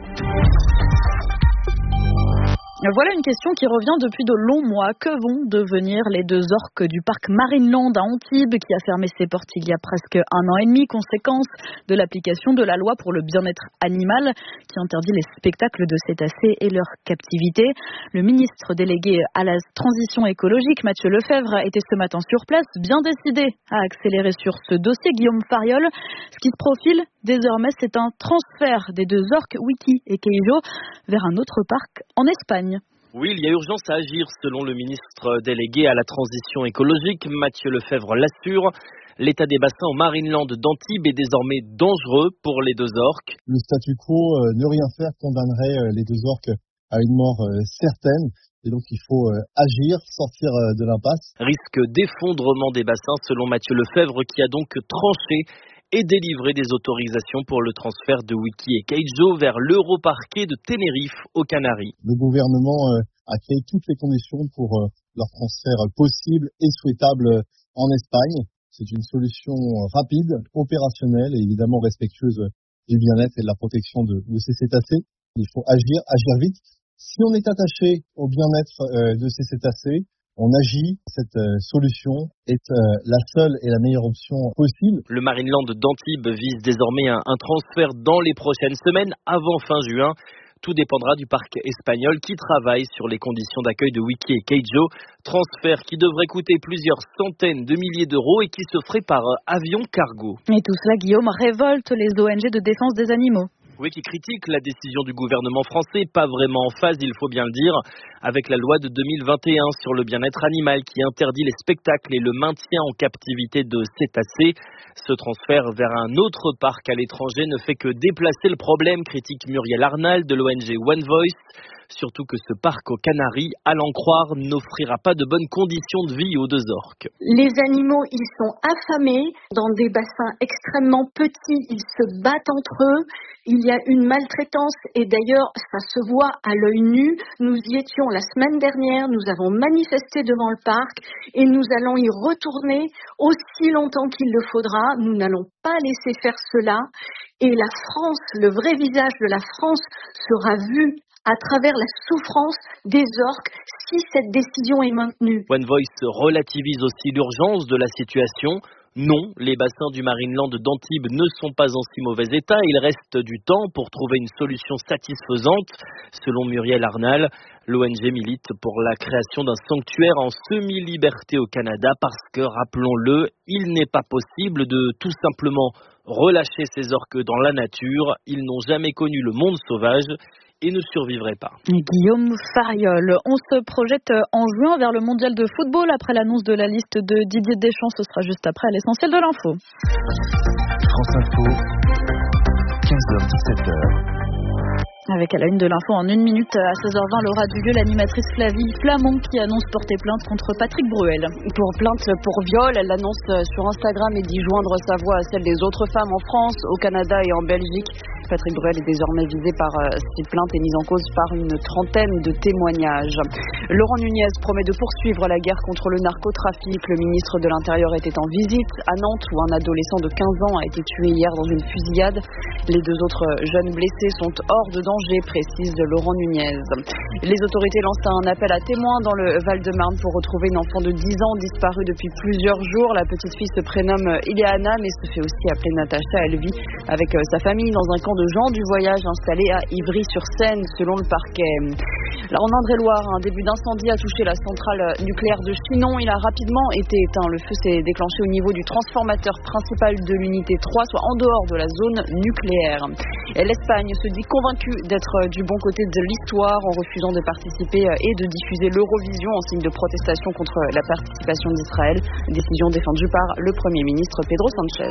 Voilà une question qui revient depuis de longs mois. Que vont devenir les 2 orques du parc Marineland à Antibes qui a fermé ses portes il y a presque 1 an et demi, conséquence de l'application de la loi pour le bien-être animal qui interdit les spectacles de cétacés et leur captivité. Le ministre délégué à la transition écologique, Mathieu Lefèvre, était ce matin sur place, bien décidé à accélérer sur ce dossier. Guillaume Fariol, ce qui se profile désormais, c'est un transfert des 2 orques, Wiki et Keijo, vers un autre parc en Espagne. Oui, il y a urgence à agir, selon le ministre délégué à la transition écologique, Mathieu Lefèvre l'assure. L'état des bassins au Marineland d'Antibes est désormais dangereux pour les 2 orques. Le statu quo, ne rien faire, condamnerait les 2 orques à une mort certaine. Et donc il faut agir, sortir de l'impasse. Risque d'effondrement des bassins, selon Mathieu Lefèvre, qui a donc tranché et délivré des autorisations pour le transfert de Wiki et Keijo vers l'Europarquet de Tenerife aux Canaries. Le gouvernement a créé toutes les conditions pour leur transfert possible et souhaitable en Espagne. C'est une solution rapide, opérationnelle et évidemment respectueuse du bien-être et de la protection de ces cétacés. Il faut agir vite. Si on est attaché au bien-être de ces cétacés, on agit. Cette solution est la seule et la meilleure option possible. Le Marineland d'Antibes vise désormais un transfert dans les prochaines semaines, avant fin juin. Tout dépendra du parc espagnol qui travaille sur les conditions d'accueil de Wiki et Keijo. Transfert qui devrait coûter plusieurs centaines de milliers d'euros et qui se ferait par avion cargo. Et tout cela, Guillaume, révolte les ONG de défense des animaux. Oui, qui critique la décision du gouvernement français, pas vraiment en phase, il faut bien le dire, avec la loi de 2021 sur le bien-être animal qui interdit les spectacles et le maintien en captivité de cétacés. Ce transfert vers un autre parc à l'étranger ne fait que déplacer le problème, critique Muriel Arnal de l'ONG One Voice. Surtout que ce parc aux Canaries, à l'en croire, n'offrira pas de bonnes conditions de vie aux 2 orques. Les animaux, ils sont affamés dans des bassins extrêmement petits, ils se battent entre eux. Il y a une maltraitance et d'ailleurs, ça se voit à l'œil nu. Nous y étions la semaine dernière, nous avons manifesté devant le parc et nous allons y retourner aussi longtemps qu'il le faudra. Nous n'allons pas laisser faire cela et la France, le vrai visage de la France sera vu à travers la souffrance des orques si cette décision est maintenue. One Voice relativise aussi l'urgence de la situation. Non, les bassins du Marineland d'Antibes ne sont pas en si mauvais état. Il reste du temps pour trouver une solution satisfaisante. Selon Muriel Arnal, l'ONG milite pour la création d'un sanctuaire en semi-liberté au Canada parce que, rappelons-le, il n'est pas possible de tout simplement relâcher ces orques dans la nature. Ils n'ont jamais connu le monde sauvage et ne survivrait pas. Guillaume Fariol, on se projette en juin vers le mondial de football après l'annonce de la liste de Didier Deschamps. Ce sera juste après l'essentiel de l'info. France Info, 15h-17h. Avec à la une de l'info en 1 minute à 16h20, Laura Dulieu, l'animatrice Flavie Flamand qui annonce porter plainte contre Patrick Bruel. Pour plainte pour viol, elle l'annonce sur Instagram et dit joindre sa voix à celle des autres femmes en France, au Canada et en Belgique Patrick Bruel est désormais visé par 6 plaintes et mis en cause par une trentaine de témoignages. Laurent Nunez promet de poursuivre la guerre contre le narcotrafic. Le ministre de l'Intérieur était en visite à Nantes où un adolescent de 15 ans a été tué hier dans une fusillade. Les 2 autres jeunes blessés sont hors de danger, précise Laurent Nunez. Les autorités lancent un appel à témoins dans le Val-de-Marne pour retrouver une enfant de 10 ans disparue depuis plusieurs jours. La petite fille se prénomme Ileana mais se fait aussi appeler Natacha. Elle vit avec sa famille dans un camp de gens du voyage installé à Ivry-sur-Seine selon le parquet. Là, en Indre-et-Loire, un début d'incendie a touché la centrale nucléaire de Chinon. Il a rapidement été éteint. Le feu s'est déclenché au niveau du transformateur principal de l'unité 3, soit en dehors de la zone nucléaire. Et l'Espagne se dit convaincue d'être du bon côté de l'histoire en refusant de participer et de diffuser l'Eurovision en signe de protestation contre la participation d'Israël. Décision défendue par le Premier ministre Pedro Sánchez.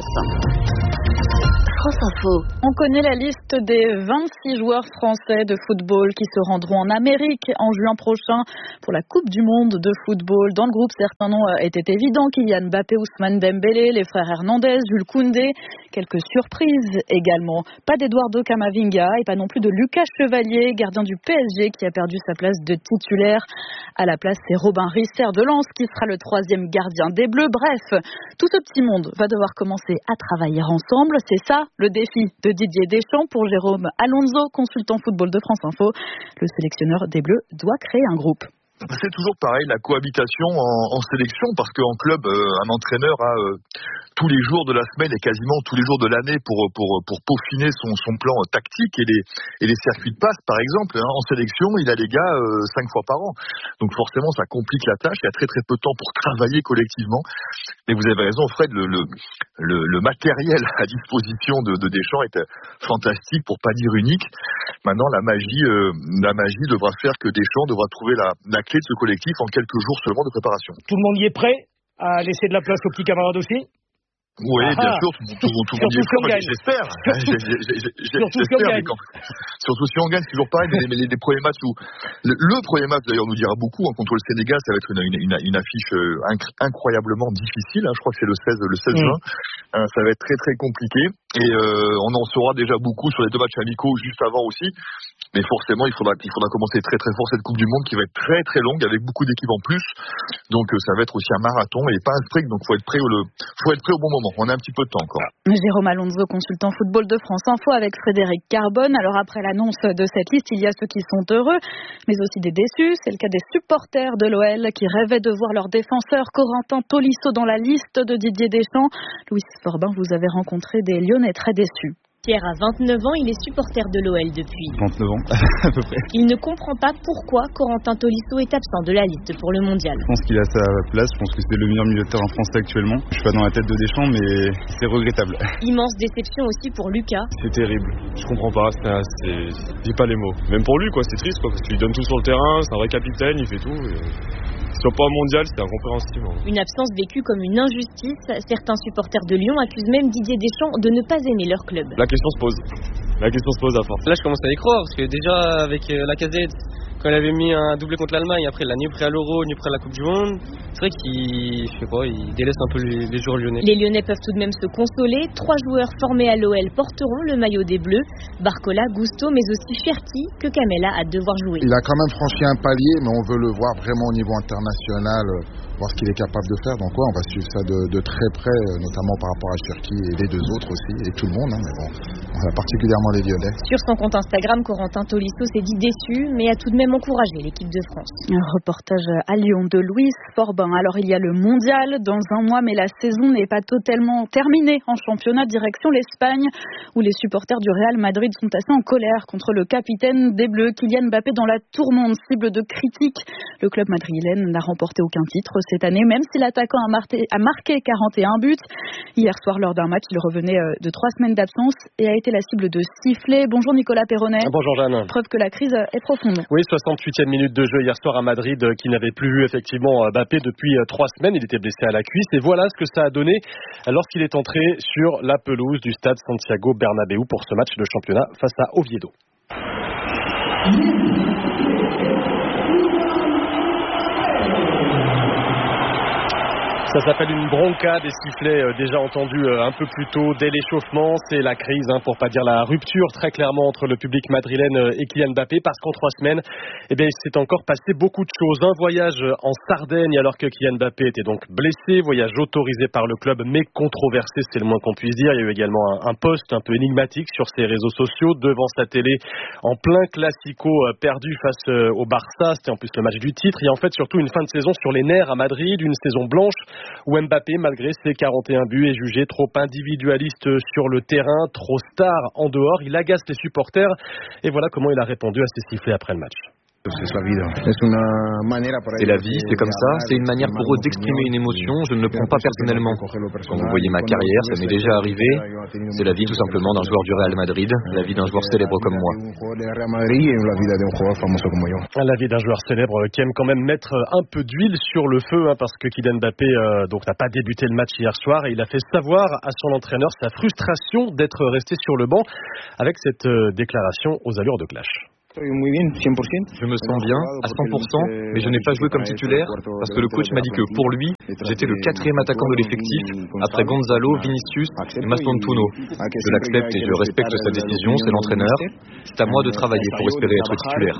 France Info. On connaît la liste des 26 joueurs français de football qui se rendront en Amérique en juin prochain pour la Coupe du Monde de football. Dans le groupe, certains noms étaient évidents. Kylian Mbappé, Ousmane Dembélé, les frères Hernandez, Jules Koundé. Quelques surprises également. Pas d'Eduardo Camavinga et pas non plus de Lucas Chevalier, gardien du PSG qui a perdu sa place de titulaire. À la place, c'est Robin Risser de Lens qui sera le 3e gardien des Bleus. Bref, tout ce petit monde va devoir commencer à travailler ensemble. C'est ça le défi de Didier Deschamps pour Jérôme Alonso, consultant football de France Info. Le sélectionneur des Bleus doit créer un groupe. C'est toujours pareil, la cohabitation en sélection, parce qu'en club, un entraîneur a tous les jours de la semaine et quasiment tous les jours de l'année pour peaufiner son plan tactique et les circuits de passe, par exemple. En sélection, il a les gars 5 fois par an. Donc forcément, ça complique la tâche. Il y a très très peu de temps pour travailler collectivement. Et vous avez raison, Fred, le matériel à disposition de Deschamps est fantastique, pour pas dire unique. Maintenant, la magie devra faire que Deschamps devra trouver la clé de ce collectif en quelques jours seulement de préparation. Tout le monde y est prêt à laisser de la place aux petits camarades aussi? Oui, bien sûr, tout le monde y est prêt, j'espère. J'espère, surtout si on gagne, c'est toujours pareil, mais les premiers matchs le premier match d'ailleurs nous dira beaucoup, contre le Sénégal, ça va être une affiche incroyablement difficile, je crois que c'est le 16 juin, ça va être très très compliqué, et on en saura déjà beaucoup sur les 2 matchs amicaux juste avant aussi, mais forcément il faudra commencer très très fort cette Coupe du Monde qui va être très très longue avec beaucoup d'équipes en plus, donc ça va être aussi un marathon et pas un sprint, donc faut être prêt au bon moment. On a un petit peu de temps encore. Jérôme Alonso, consultant football de France Info avec Frédéric Carbone. Alors après l'annonce de cette liste, il y a ceux qui sont heureux, mais aussi des déçus. C'est le cas des supporters de l'OL qui rêvaient de voir leur défenseur Corentin Tolisso dans la liste de Didier Deschamps. Louis Forbin, vous avez rencontré des Lyonnais très déçus. Pierre a 29 ans, il est supporter de l'OL depuis 29 ans, à peu près. Il ne comprend pas pourquoi Corentin Tolisso est absent de la liste pour le mondial. Je pense qu'il a sa place, je pense que c'est le meilleur milieu de terrain français actuellement. Je suis pas dans la tête de Deschamps, mais c'est regrettable. Immense déception aussi pour Lucas. C'est terrible, je comprends pas, j'ai pas les mots. Même pour lui, c'est triste, parce qu'il donne tout sur le terrain, c'est un vrai capitaine, il fait tout. Soit pas mondial, c'est incompréhensible. Une absence vécue comme une injustice. Certains supporters de Lyon accusent même Didier Deschamps de ne pas aimer leur club. La question se pose à force. Là, je commence à y croire, parce que déjà, avec Lacazette, quand il avait mis un doublé contre l'Allemagne, après il a ni prêt à l'Euro, ni prêt à la Coupe du Monde, c'est vrai qu'il délaisse un peu les joueurs lyonnais. Les Lyonnais peuvent tout de même se consoler. 3 joueurs formés à l'OL porteront le maillot des Bleus. Barcola, Gusto, mais aussi Cherki, que Kamela a hâte de voir jouer. Il a quand même franchi un palier, mais on veut le voir vraiment au niveau international, voir ce qu'il est capable de faire. Donc on va suivre ça de très près, notamment par rapport à Cherki et les 2 autres aussi, et tout le monde, mais bon, particulièrement les Lyonnais. Sur son compte Instagram, Corentin Tolisso s'est dit déçu, mais a tout de même encouragé l'équipe de France. Un reportage à Lyon de Louis Forbin. Alors il y a le mondial dans un mois, mais la saison n'est pas totalement terminée en championnat. Direction l'Espagne, où les supporters du Real Madrid sont assez en colère contre le capitaine des Bleus, Kylian Mbappé, dans la tourmente, cible de critiques. Le club madrilène n'a remporté aucun titre cette année, même si l'attaquant a marqué 41 buts. Hier soir, lors d'un match, il revenait de 3 semaines d'absence et a été la cible de sifflets. Bonjour Nicolas Perronnet. Bonjour Jeanne. Preuve que la crise est profonde. Oui, 68e minute de jeu hier soir à Madrid, qui n'avait plus vu effectivement Mbappé depuis 3 semaines. Il était blessé à la cuisse et voilà ce que ça a donné lorsqu'il est entré sur la pelouse du stade Santiago Bernabéu pour ce match de championnat face à Oviedo. Ça s'appelle une bronca, des sifflets déjà entendus un peu plus tôt dès l'échauffement. C'est la crise, pour pas dire la rupture très clairement entre le public madrilène et Kylian Mbappé, parce qu'en 3 semaines, il s'est encore passé beaucoup de choses. Un voyage en Sardaigne alors que Kylian Mbappé était donc blessé, voyage autorisé par le club mais controversé, c'est le moins qu'on puisse dire. Il y a eu également un post un peu énigmatique sur ses réseaux sociaux devant sa télé en plein classico perdu face au Barça. C'était en plus le match du titre. Il y a en fait surtout une fin de saison sur les nerfs à Madrid, une saison blanche où Mbappé, malgré ses 41 buts, est jugé trop individualiste sur le terrain, trop star en dehors. Il agace les supporters et voilà comment il a répondu à ces sifflets après le match. C'est la vie, c'est comme ça, c'est une manière pour eux d'exprimer une émotion, je ne le prends pas personnellement. Quand vous voyez ma carrière, ça m'est déjà arrivé, c'est la vie tout simplement d'un joueur du Real Madrid, la vie d'un joueur célèbre comme moi. La vie d'un joueur célèbre qui aime quand même mettre un peu d'huile sur le feu, parce que Kylian Mbappé n'a pas débuté le match hier soir et il a fait savoir à son entraîneur sa frustration d'être resté sur le banc avec cette déclaration aux allures de clash. Je me sens bien, à 100%, mais je n'ai pas joué comme titulaire parce que le coach m'a dit que pour lui, j'étais le 4e attaquant de l'effectif après Gonzalo, Vinicius et Mastontuno. Je l'accepte et je respecte sa décision, c'est l'entraîneur. C'est à moi de travailler pour espérer être titulaire.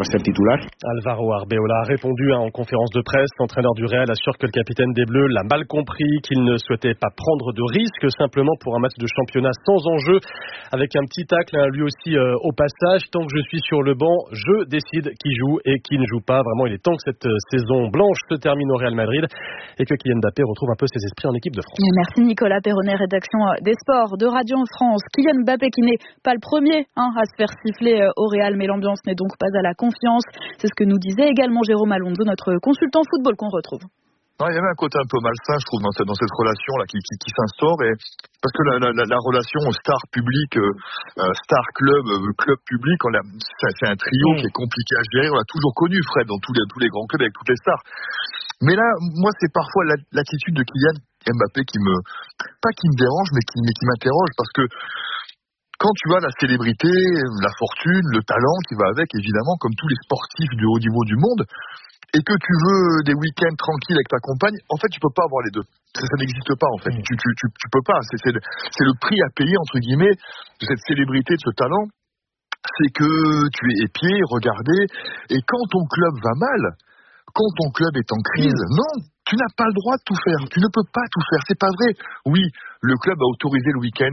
Alvaro Arbeola a répondu en conférence de presse. L'entraîneur du Real assure que le capitaine des Bleus l'a mal compris, qu'il ne souhaitait pas prendre de risque simplement pour un match de championnat sans enjeu, avec un petit tacle lui aussi au passage. Tant que je suis sur le banc, je décide qui joue et qui ne joue pas. Vraiment, il est temps que cette saison blanche se termine au Real Madrid et que Kylian Mbappé retrouve un peu ses esprits en équipe de France. Merci Nicolas Perronnet, rédaction des sports de Radio France. Kylian Mbappé qui n'est pas le premier à se faire siffler au Real, mais l'ambiance n'est donc pas à la confiance. C'est ce que nous disait également Jérôme Alonso, notre consultant football qu'on retrouve. Non, il y avait un côté un peu malsain, je trouve, dans cette relation là qui s'instaure, et parce que la relation star public, star club, club public, c'est un trio qui est compliqué à gérer. On l'a toujours connu, Fred, dans tous les grands clubs avec toutes les stars. Mais là, moi, c'est parfois l'attitude de Kylian Mbappé qui me dérange, mais qui m'interroge, parce que quand tu as la célébrité, la fortune, le talent qui va avec, évidemment, comme tous les sportifs de haut niveau du monde, et que tu veux des week-ends tranquilles avec ta compagne, en fait, tu peux pas avoir les deux. Ça n'existe pas, en fait. Tu peux pas. C'est le prix à payer, entre guillemets, de cette célébrité, de ce talent. C'est que tu es épié, regardé, et quand ton club va mal, quand ton club est en crise, non, tu n'as pas le droit de tout faire. Tu ne peux pas tout faire. C'est pas vrai. Oui, le club a autorisé le week-end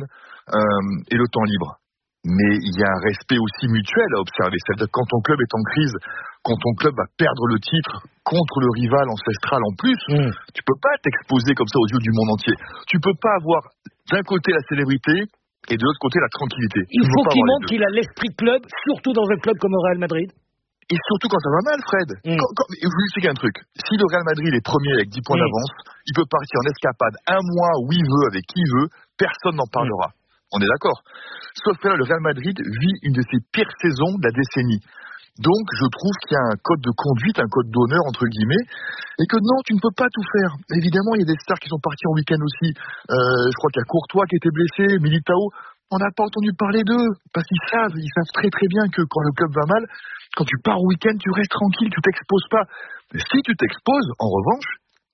et le temps libre. Mais il y a un respect aussi mutuel à observer. C'est-à-dire que quand ton club est en crise, quand ton club va perdre le titre contre le rival ancestral en plus, tu peux pas t'exposer comme ça aux yeux du monde entier. Tu peux pas avoir d'un côté la célébrité et de l'autre côté la tranquillité. Il faut qu'il montre qu'il a l'esprit club, surtout dans un club comme le Real Madrid. Et surtout quand ça va mal, Fred. Je vous explique un truc. Si le Real Madrid est premier avec 10 points d'avance, il peut partir en escapade un mois où il veut, avec qui il veut, personne n'en parlera. On est d'accord. Sauf que là, le Real Madrid vit une de ses pires saisons de la décennie. Donc, je trouve qu'il y a un code de conduite, un code d'honneur, entre guillemets, et que non, tu ne peux pas tout faire. Évidemment, il y a des stars qui sont partis en week-end aussi. Je crois qu'il y a Courtois qui était blessé, Militao. On n'a pas entendu parler d'eux, parce qu'ils savent très très bien que quand le club va mal, quand tu pars au week-end, tu restes tranquille, tu t'exposes pas. Mais si tu t'exposes, en revanche,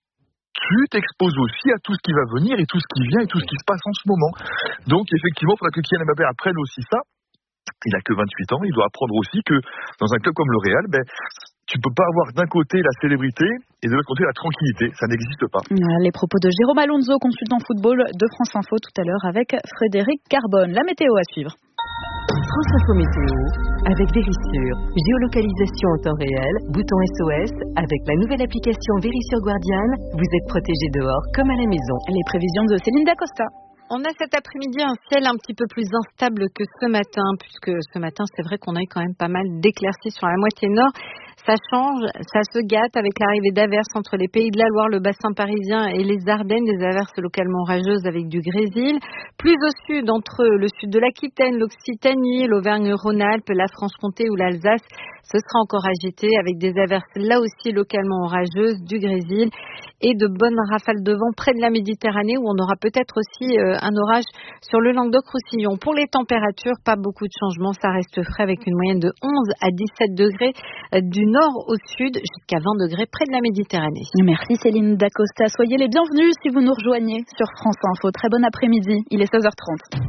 tu t'exposes aussi à tout ce qui va venir et tout ce qui vient et tout ce qui se passe en ce moment. Donc effectivement, il faudra que Kylian Mbappé apprenne aussi ça. Il n'a que 28 ans, il doit apprendre aussi que dans un club comme le Real, tu ne peux pas avoir d'un côté la célébrité et de l'autre côté la tranquillité, ça n'existe pas. Les propos de Jérôme Alonso, consultant football de France Info tout à l'heure avec Frédéric Carbone. La météo à suivre. France Info Météo, avec Vérissure, géolocalisation en temps réel, bouton SOS, avec la nouvelle application Vérissure Guardian, vous êtes protégé dehors comme à la maison. Les prévisions de Céline Dacosta. On a cet après-midi un ciel un petit peu plus instable que ce matin, puisque ce matin, c'est vrai qu'on a eu quand même pas mal d'éclaircies sur la moitié nord. Ça change, ça se gâte avec l'arrivée d'averses entre les Pays de la Loire, le bassin parisien et les Ardennes, des averses localement orageuses avec du grésil. Plus au sud, entre le sud de l'Aquitaine, l'Occitanie, l'Auvergne-Rhône-Alpes, la Franche-Comté ou l'Alsace, ce sera encore agité avec des averses là aussi localement orageuses, du grésil. et de bonnes rafales de vent près de la Méditerranée où on aura peut-être aussi un orage sur le Languedoc-Roussillon. Pour les températures, pas beaucoup de changements, ça reste frais avec une moyenne de 11 à 17 degrés du nord au sud jusqu'à 20 degrés près de la Méditerranée. Merci Céline Dacosta. Soyez les bienvenus si vous nous rejoignez sur France Info. Très bon après-midi, il est 16h30.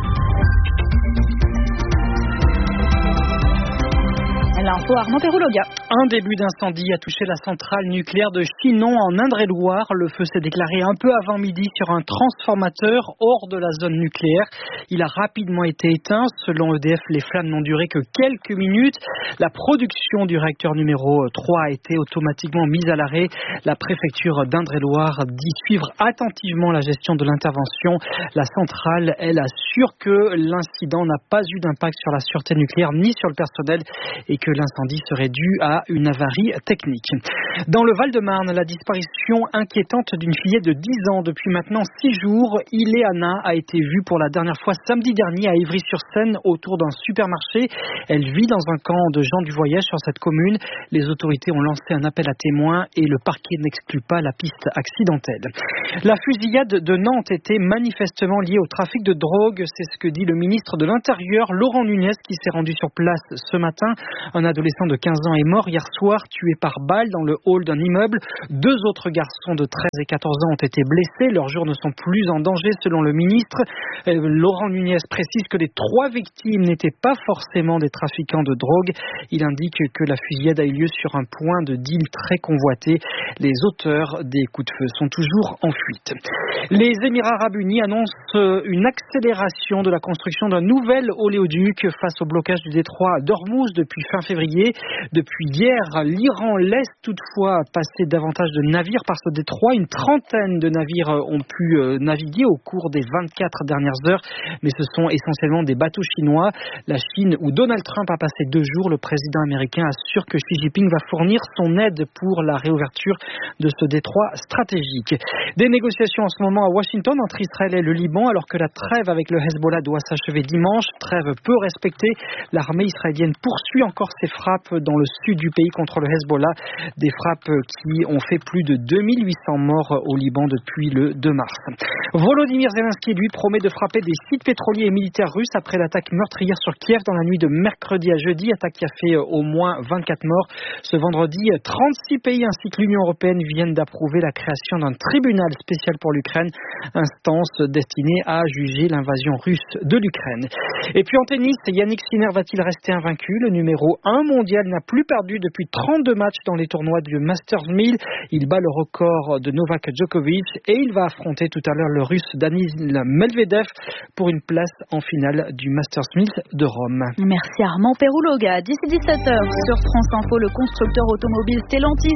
L'info Armand Perrouloga. Un début d'incendie a touché la centrale nucléaire de Chinon en Indre-et-Loire. Le feu s'est déclaré un peu avant midi sur un transformateur hors de la zone nucléaire. Il a rapidement été éteint. Selon EDF, les flammes n'ont duré que quelques minutes. La production du réacteur numéro 3 a été automatiquement mise à l'arrêt. La préfecture d'Indre-et-Loire dit suivre attentivement la gestion de l'intervention. La centrale, elle, assure que l'incident n'a pas eu d'impact sur la sûreté nucléaire ni sur le personnel et que l'incendie serait dû à une avarie technique. Dans le Val-de-Marne, la disparition inquiétante d'une fillette de 10 ans depuis maintenant 6 jours. Ileana a été vue pour la dernière fois samedi dernier à Ivry-sur-Seine autour d'un supermarché. Elle vit dans un camp de gens du voyage sur cette commune. Les autorités ont lancé un appel à témoins et le parquet n'exclut pas la piste accidentelle. La fusillade de Nantes était manifestement liée au trafic de drogue. C'est ce que dit le ministre de l'Intérieur, Laurent Nunez, qui s'est rendu sur place ce matin. Un adolescent de 15 ans est mort hier soir, tué par balle dans le hall d'un immeuble. 2 autres garçons de 13 et 14 ans ont été blessés. Leurs jours ne sont plus en danger selon le ministre. Laurent Nunez précise que les 3 victimes n'étaient pas forcément des trafiquants de drogue. Il indique que la fusillade a eu lieu sur un point de deal très convoité. Les auteurs des coups de feu sont toujours en fuite. Les Émirats Arabes Unis annoncent une accélération de la construction d'un nouvel oléoduc face au blocage du détroit d'Ormuz depuis fin février. Depuis hier, l'Iran laisse toutefois passer davantage de navires par ce détroit. Une trentaine de navires ont pu naviguer au cours des 24 dernières heures, mais ce sont essentiellement des bateaux chinois. La Chine, où Donald Trump a passé 2 jours, le président américain assure que Xi Jinping va fournir son aide pour la réouverture de ce détroit stratégique. Des négociations en ce moment à Washington entre Israël et le Liban, alors que la trêve avec le Hezbollah doit s'achever dimanche. Trêve peu respectée. L'armée israélienne poursuit encore ses frappes dans le sud du pays contre le Hezbollah. Des frappes qui ont fait plus de 2800 morts au Liban depuis le 2 mars. Volodymyr Zelensky, lui, promet de frapper des sites pétroliers et militaires russes après l'attaque meurtrière sur Kiev dans la nuit de mercredi à jeudi. Attaque qui a fait au moins 24 morts. Ce vendredi, 36 pays ainsi que l'Union européenne viennent d'approuver la création d'un tribunal spécial pour l'Ukraine, instance destinée à juger l'invasion russe de l'Ukraine. Et puis en tennis, Yannick Sinner va-t-il rester invaincu? Le numéro 1 mondial n'a plus perdu depuis 32 matchs dans les tournois du Masters 1000. Il bat le record de Novak Djokovic et il va affronter tout à l'heure le russe Daniil Medvedev pour une place en finale du Masters 1000 de Rome. Merci Armand Perrouloga. D'ici 17h sur France Info, le constructeur automobile Stellantis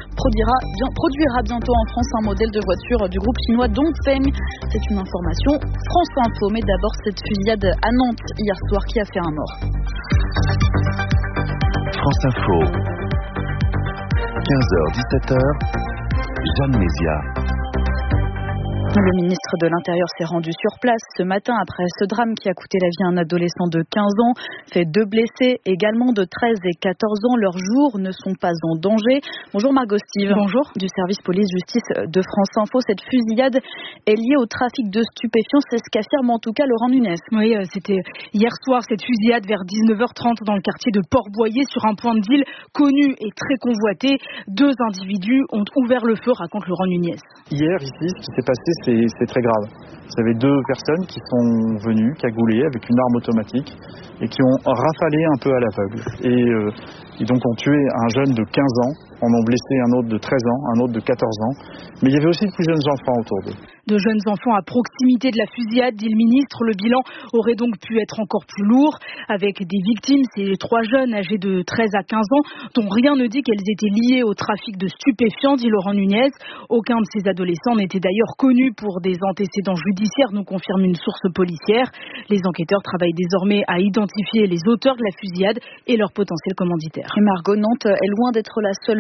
produira bientôt en France un modèle de voiture du groupe chinois Dongfeng. C'est une information France Info, mais d'abord cette fusillade à Nantes hier soir qui a fait un mort. France Info, 15h-17h, Jeanne Mézia. Le ministre de l'Intérieur s'est rendu sur place ce matin après ce drame qui a coûté la vie à un adolescent de 15 ans, fait 2 blessés, également de 13 et 14 ans. Leurs jours ne sont pas en danger. Bonjour Margot Steve. Bonjour. Du service police-justice de France Info. Cette fusillade est liée au trafic de stupéfiants, c'est ce qu'affirme en tout cas Laurent Nunez. Oui, c'était hier soir cette fusillade vers 19h30 dans le quartier de Port-Boyer sur un point de deal connu et très convoité. 2 individus ont ouvert le feu, raconte Laurent Nunez. Hier, ici, ce qui s'est passé, c'est très grave. Vous avez 2 personnes qui sont venues, cagoulées, avec une arme automatique, et qui ont rafalé un peu à l'aveugle. Et donc ont tué un jeune de 15 ans, en ont blessé un autre de 13 ans, un autre de 14 ans. Mais il y avait aussi de plus jeunes enfants autour d'eux. De jeunes enfants à proximité de la fusillade, dit le ministre. Le bilan aurait donc pu être encore plus lourd. Avec des victimes, ces 3 jeunes âgés de 13 à 15 ans, dont rien ne dit qu'elles étaient liées au trafic de stupéfiants, dit Laurent Nunez. Aucun de ces adolescents n'était d'ailleurs connu pour des antécédents judiciaires, nous confirme une source policière. Les enquêteurs travaillent désormais à identifier les auteurs de la fusillade et leurs potentiels commanditaires. Et Margot, Nantes est loin d'être la seule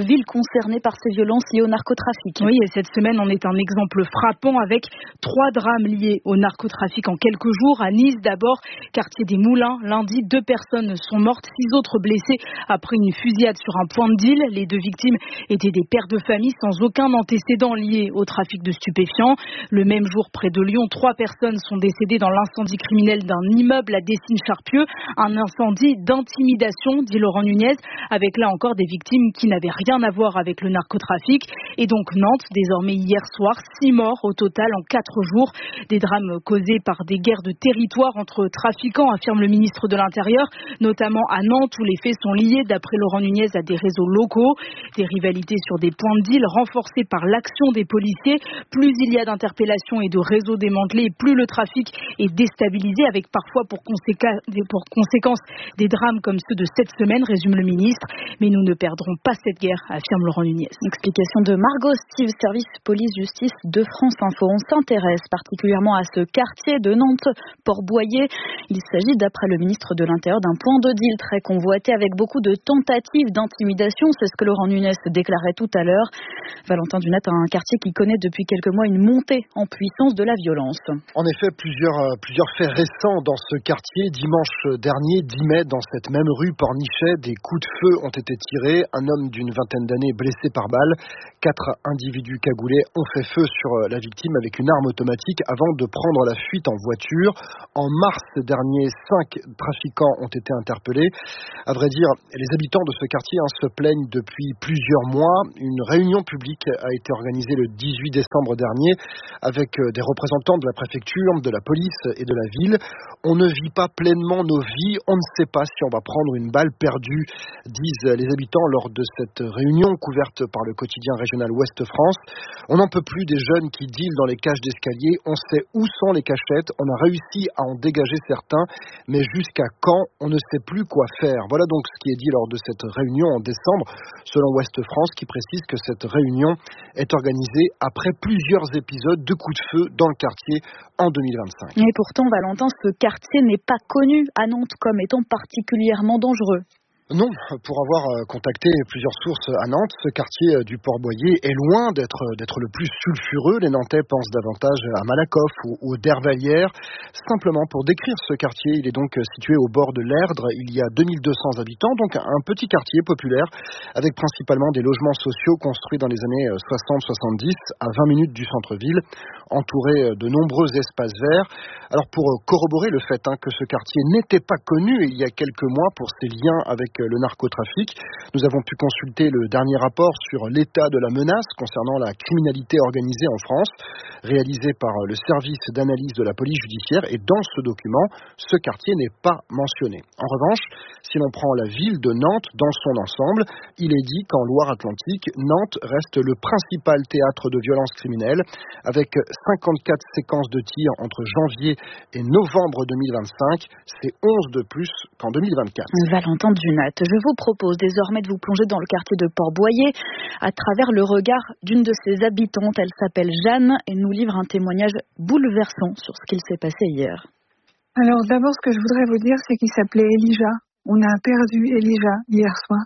ville concernée par ces violences liées au narcotrafic. Oui, et cette semaine, on est un exemple frappant avec 3 drames liés au narcotrafic en quelques jours. À Nice, d'abord, quartier des Moulins. Lundi, 2 personnes sont mortes, 6 autres blessées après une fusillade sur un point de deal. Les 2 victimes étaient des pères de famille sans aucun antécédent lié au trafic de stupéfiants. Le même jour, près de Lyon, 3 personnes sont décédées dans l'incendie criminel d'un immeuble à Dessines-Charpieu. Un incendie d'intimidation, dit Laurent Nunez, avec là encore des victimes qui n'avaient rien à voir avec le narcotrafic. Et donc Nantes, désormais hier soir, 6 morts au total en 4 jours. Des drames causés par des guerres de territoire entre trafiquants, affirme le ministre de l'Intérieur, notamment à Nantes où les faits sont liés, d'après Laurent Nunez, à des réseaux locaux. Des rivalités sur des points de deal renforcées par l'action des policiers. Plus il y a d'interpellations et de réseaux démantelés, plus le trafic est déstabilisé, avec parfois pour conséquence des drames comme ceux de cette semaine, résume le ministre. Mais nous ne perdrons pas cette guerre, affirme Laurent Nunez. Explication de Margot Steve, service police-justice de France Info. On s'intéresse particulièrement à ce quartier de Nantes, Port-Boyer. Il s'agit, d'après le ministre de l'Intérieur, d'un point de deal très convoité avec beaucoup de tentatives d'intimidation. C'est ce que Laurent Nunez déclarait tout à l'heure. Valentin Dunat, un quartier qui connaît depuis quelques mois une montée en puissance de la violence. En effet, plusieurs faits récents dans ce quartier. Dimanche dernier, 10 mai, dans cette même rue Pornichet, des coups de feu ont été tirés. Un homme d'une vingtaine d'années blessé par balle. 4 individus cagoulés ont fait feu sur la victime avec une arme automatique avant de prendre la fuite en voiture. En mars dernier, 5 trafiquants ont été interpellés. À vrai dire, les habitants de ce quartier se plaignent depuis plusieurs mois. Une réunion publique a été organisée le 18 décembre dernier avec des représentants de la préfecture, de la police et de la ville. On ne vit pas pleinement nos vies, on ne sait pas si on va prendre une balle perdue, disent les habitants lors de cette réunion couverte par le quotidien régional Ouest France. On n'en peut plus des jeunes qui dealent dans les cages d'escalier, on sait où sont les cachettes, on a réussi à en dégager certains, mais jusqu'à quand, on ne sait plus quoi faire. Voilà donc ce qui est dit lors de cette réunion en décembre, selon Ouest France, qui précise que cette réunion est organisée après plusieurs épisodes de coups de feu dans le quartier en 2025. Et pourtant, Valentin, ce quartier n'est pas connu à Nantes comme étant particulièrement dangereux. Non, pour avoir contacté plusieurs sources à Nantes, ce quartier du Port-Boyer est loin d'être le plus sulfureux. Les Nantais pensent davantage à Malakoff ou d'Hervallières. Simplement pour décrire ce quartier, il est donc situé au bord de l'Erdre. Il y a 2200 habitants, donc un petit quartier populaire avec principalement des logements sociaux construits dans les années 60-70 à 20 minutes du centre-ville, entouré de nombreux espaces verts. Alors pour corroborer le fait que ce quartier n'était pas connu il y a quelques mois pour ses liens avec le narcotrafic, nous avons pu consulter le dernier rapport sur l'état de la menace concernant la criminalité organisée en France, réalisé par le service d'analyse de la police judiciaire, et dans ce document, ce quartier n'est pas mentionné. En revanche, si l'on prend la ville de Nantes dans son ensemble, il est dit qu'en Loire-Atlantique, Nantes reste le principal théâtre de violences criminelles, avec 54 séquences de tirs entre janvier et novembre 2025, c'est 11 de plus qu'en 2024. Valentin Dunat, je vous propose désormais de vous plonger dans le quartier de Port-Boyer à travers le regard d'une de ses habitantes. Elle s'appelle Jeanne et nous livre un témoignage bouleversant sur ce qu'il s'est passé hier. Alors d'abord, ce que je voudrais vous dire, c'est qu'il s'appelait Elijah. On a perdu Elijah hier soir.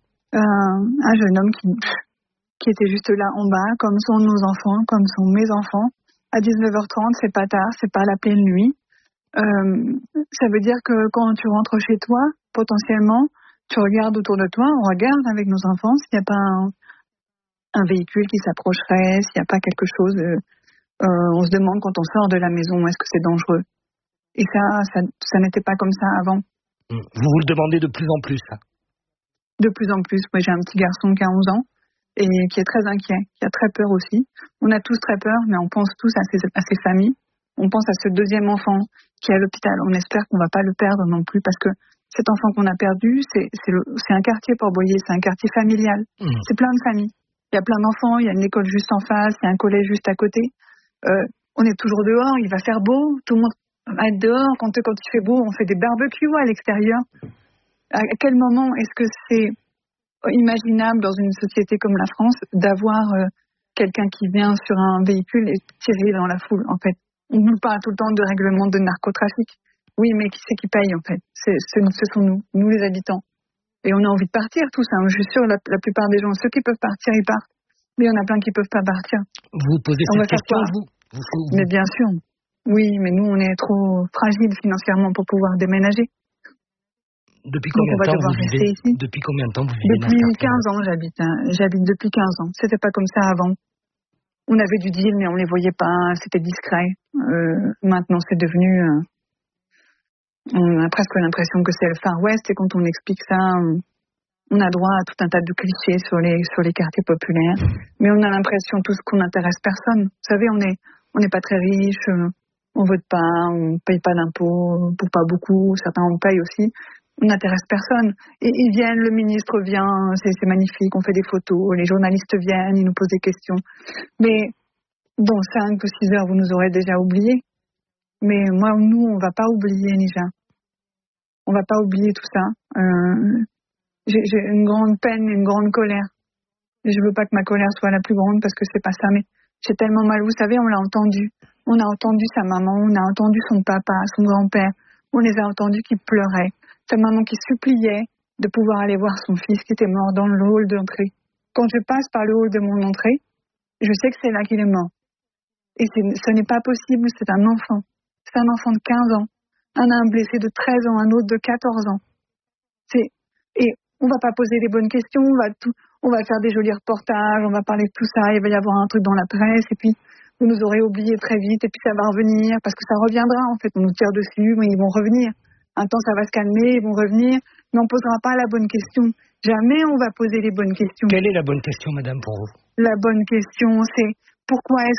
Un jeune homme qui était juste là en bas, comme sont nos enfants, comme sont mes enfants. À 19h30, c'est pas tard, c'est pas la pleine nuit. Ça veut dire que quand tu rentres chez toi, potentiellement, tu regardes autour de toi, on regarde avec nos enfants s'il n'y a pas un véhicule qui s'approcherait, s'il n'y a pas quelque chose. On se demande quand on sort de la maison, est-ce que c'est dangereux? Et ça n'était pas comme ça avant. Vous le demandez de plus en plus. De plus en plus. Moi, j'ai un petit garçon qui a 11 ans et qui est très inquiet, qui a très peur aussi. On a tous très peur, mais on pense tous à ses familles. On pense à ce deuxième enfant qui est à l'hôpital. On espère qu'on ne va pas le perdre non plus parce que cet enfant qu'on a perdu, c'est un quartier Port-Boyer, c'est un quartier familial. C'est plein de familles. Il y a plein d'enfants, il y a une école juste en face, il y a un collège juste à côté. On est toujours dehors, il va faire beau, tout le monde va être dehors. Quand il fait beau, on fait des barbecues à l'extérieur. À quel moment est-ce que c'est imaginable dans une société comme la France d'avoir quelqu'un qui vient sur un véhicule et tirer dans la foule, en fait? On nous parle tout le temps de règlement de narcotrafic. Oui, mais qui c'est qui paye, en fait? Ce sont nous les habitants. Et on a envie de partir tous. Je suis sûre, la plupart des gens, ceux qui peuvent partir, ils partent. Mais il y en a plein qui ne peuvent pas partir. Vous posez cette question, vous. Mais bien sûr. Oui, mais nous, on est trop fragiles financièrement pour pouvoir déménager. Depuis combien de temps vous vivez ici? Depuis combien de temps vous vivez Depuis 15 ans, j'habite. J'habite depuis 15 ans. C'était pas comme ça avant. On avait du deal, mais on les voyait pas. C'était discret. Maintenant, c'est devenu... on a presque l'impression que c'est le Far West. Et quand on explique ça, on a droit à tout un tas de clichés sur les quartiers populaires. Mais on a l'impression tous qu'on n'intéresse personne. Vous savez, on n'est pas très riche. On vote pas. On paye pas d'impôts. Pour pas beaucoup. Certains en payent aussi. On n'intéresse personne. Et ils viennent, le ministre vient, c'est magnifique, on fait des photos, les journalistes viennent, ils nous posent des questions. Mais dans 5 ou 6 heures, vous nous aurez déjà oubliés. Mais nous, on va pas oublier, Nija. On va pas oublier tout ça. J'ai une grande peine, une grande colère. Et je veux pas que ma colère soit la plus grande parce que c'est pas ça, mais j'ai tellement mal. Vous savez, on l'a entendu. On a entendu sa maman, on a entendu son papa, son grand-père. On les a entendus qui pleuraient. Sa maman qui suppliait de pouvoir aller voir son fils qui était mort dans le hall d'entrée. Quand je passe par le hall de mon entrée, je sais que c'est là qu'il est mort. Et ce n'est pas possible, c'est un enfant. C'est un enfant de 15 ans. Un blessé de 13 ans, un autre de 14 ans. Et on va pas poser les bonnes questions, on va faire des jolis reportages, on va parler de tout ça, il va y avoir un truc dans la presse, et puis vous nous aurez oublié très vite, et puis ça va revenir, parce que ça reviendra en fait, on nous tire dessus, mais ils vont revenir. Un temps, ça va se calmer, ils vont revenir, mais on ne posera pas la bonne question. Jamais on va poser les bonnes questions. Quelle est la bonne question, madame, pour vous? La bonne question, c'est pourquoi est-ce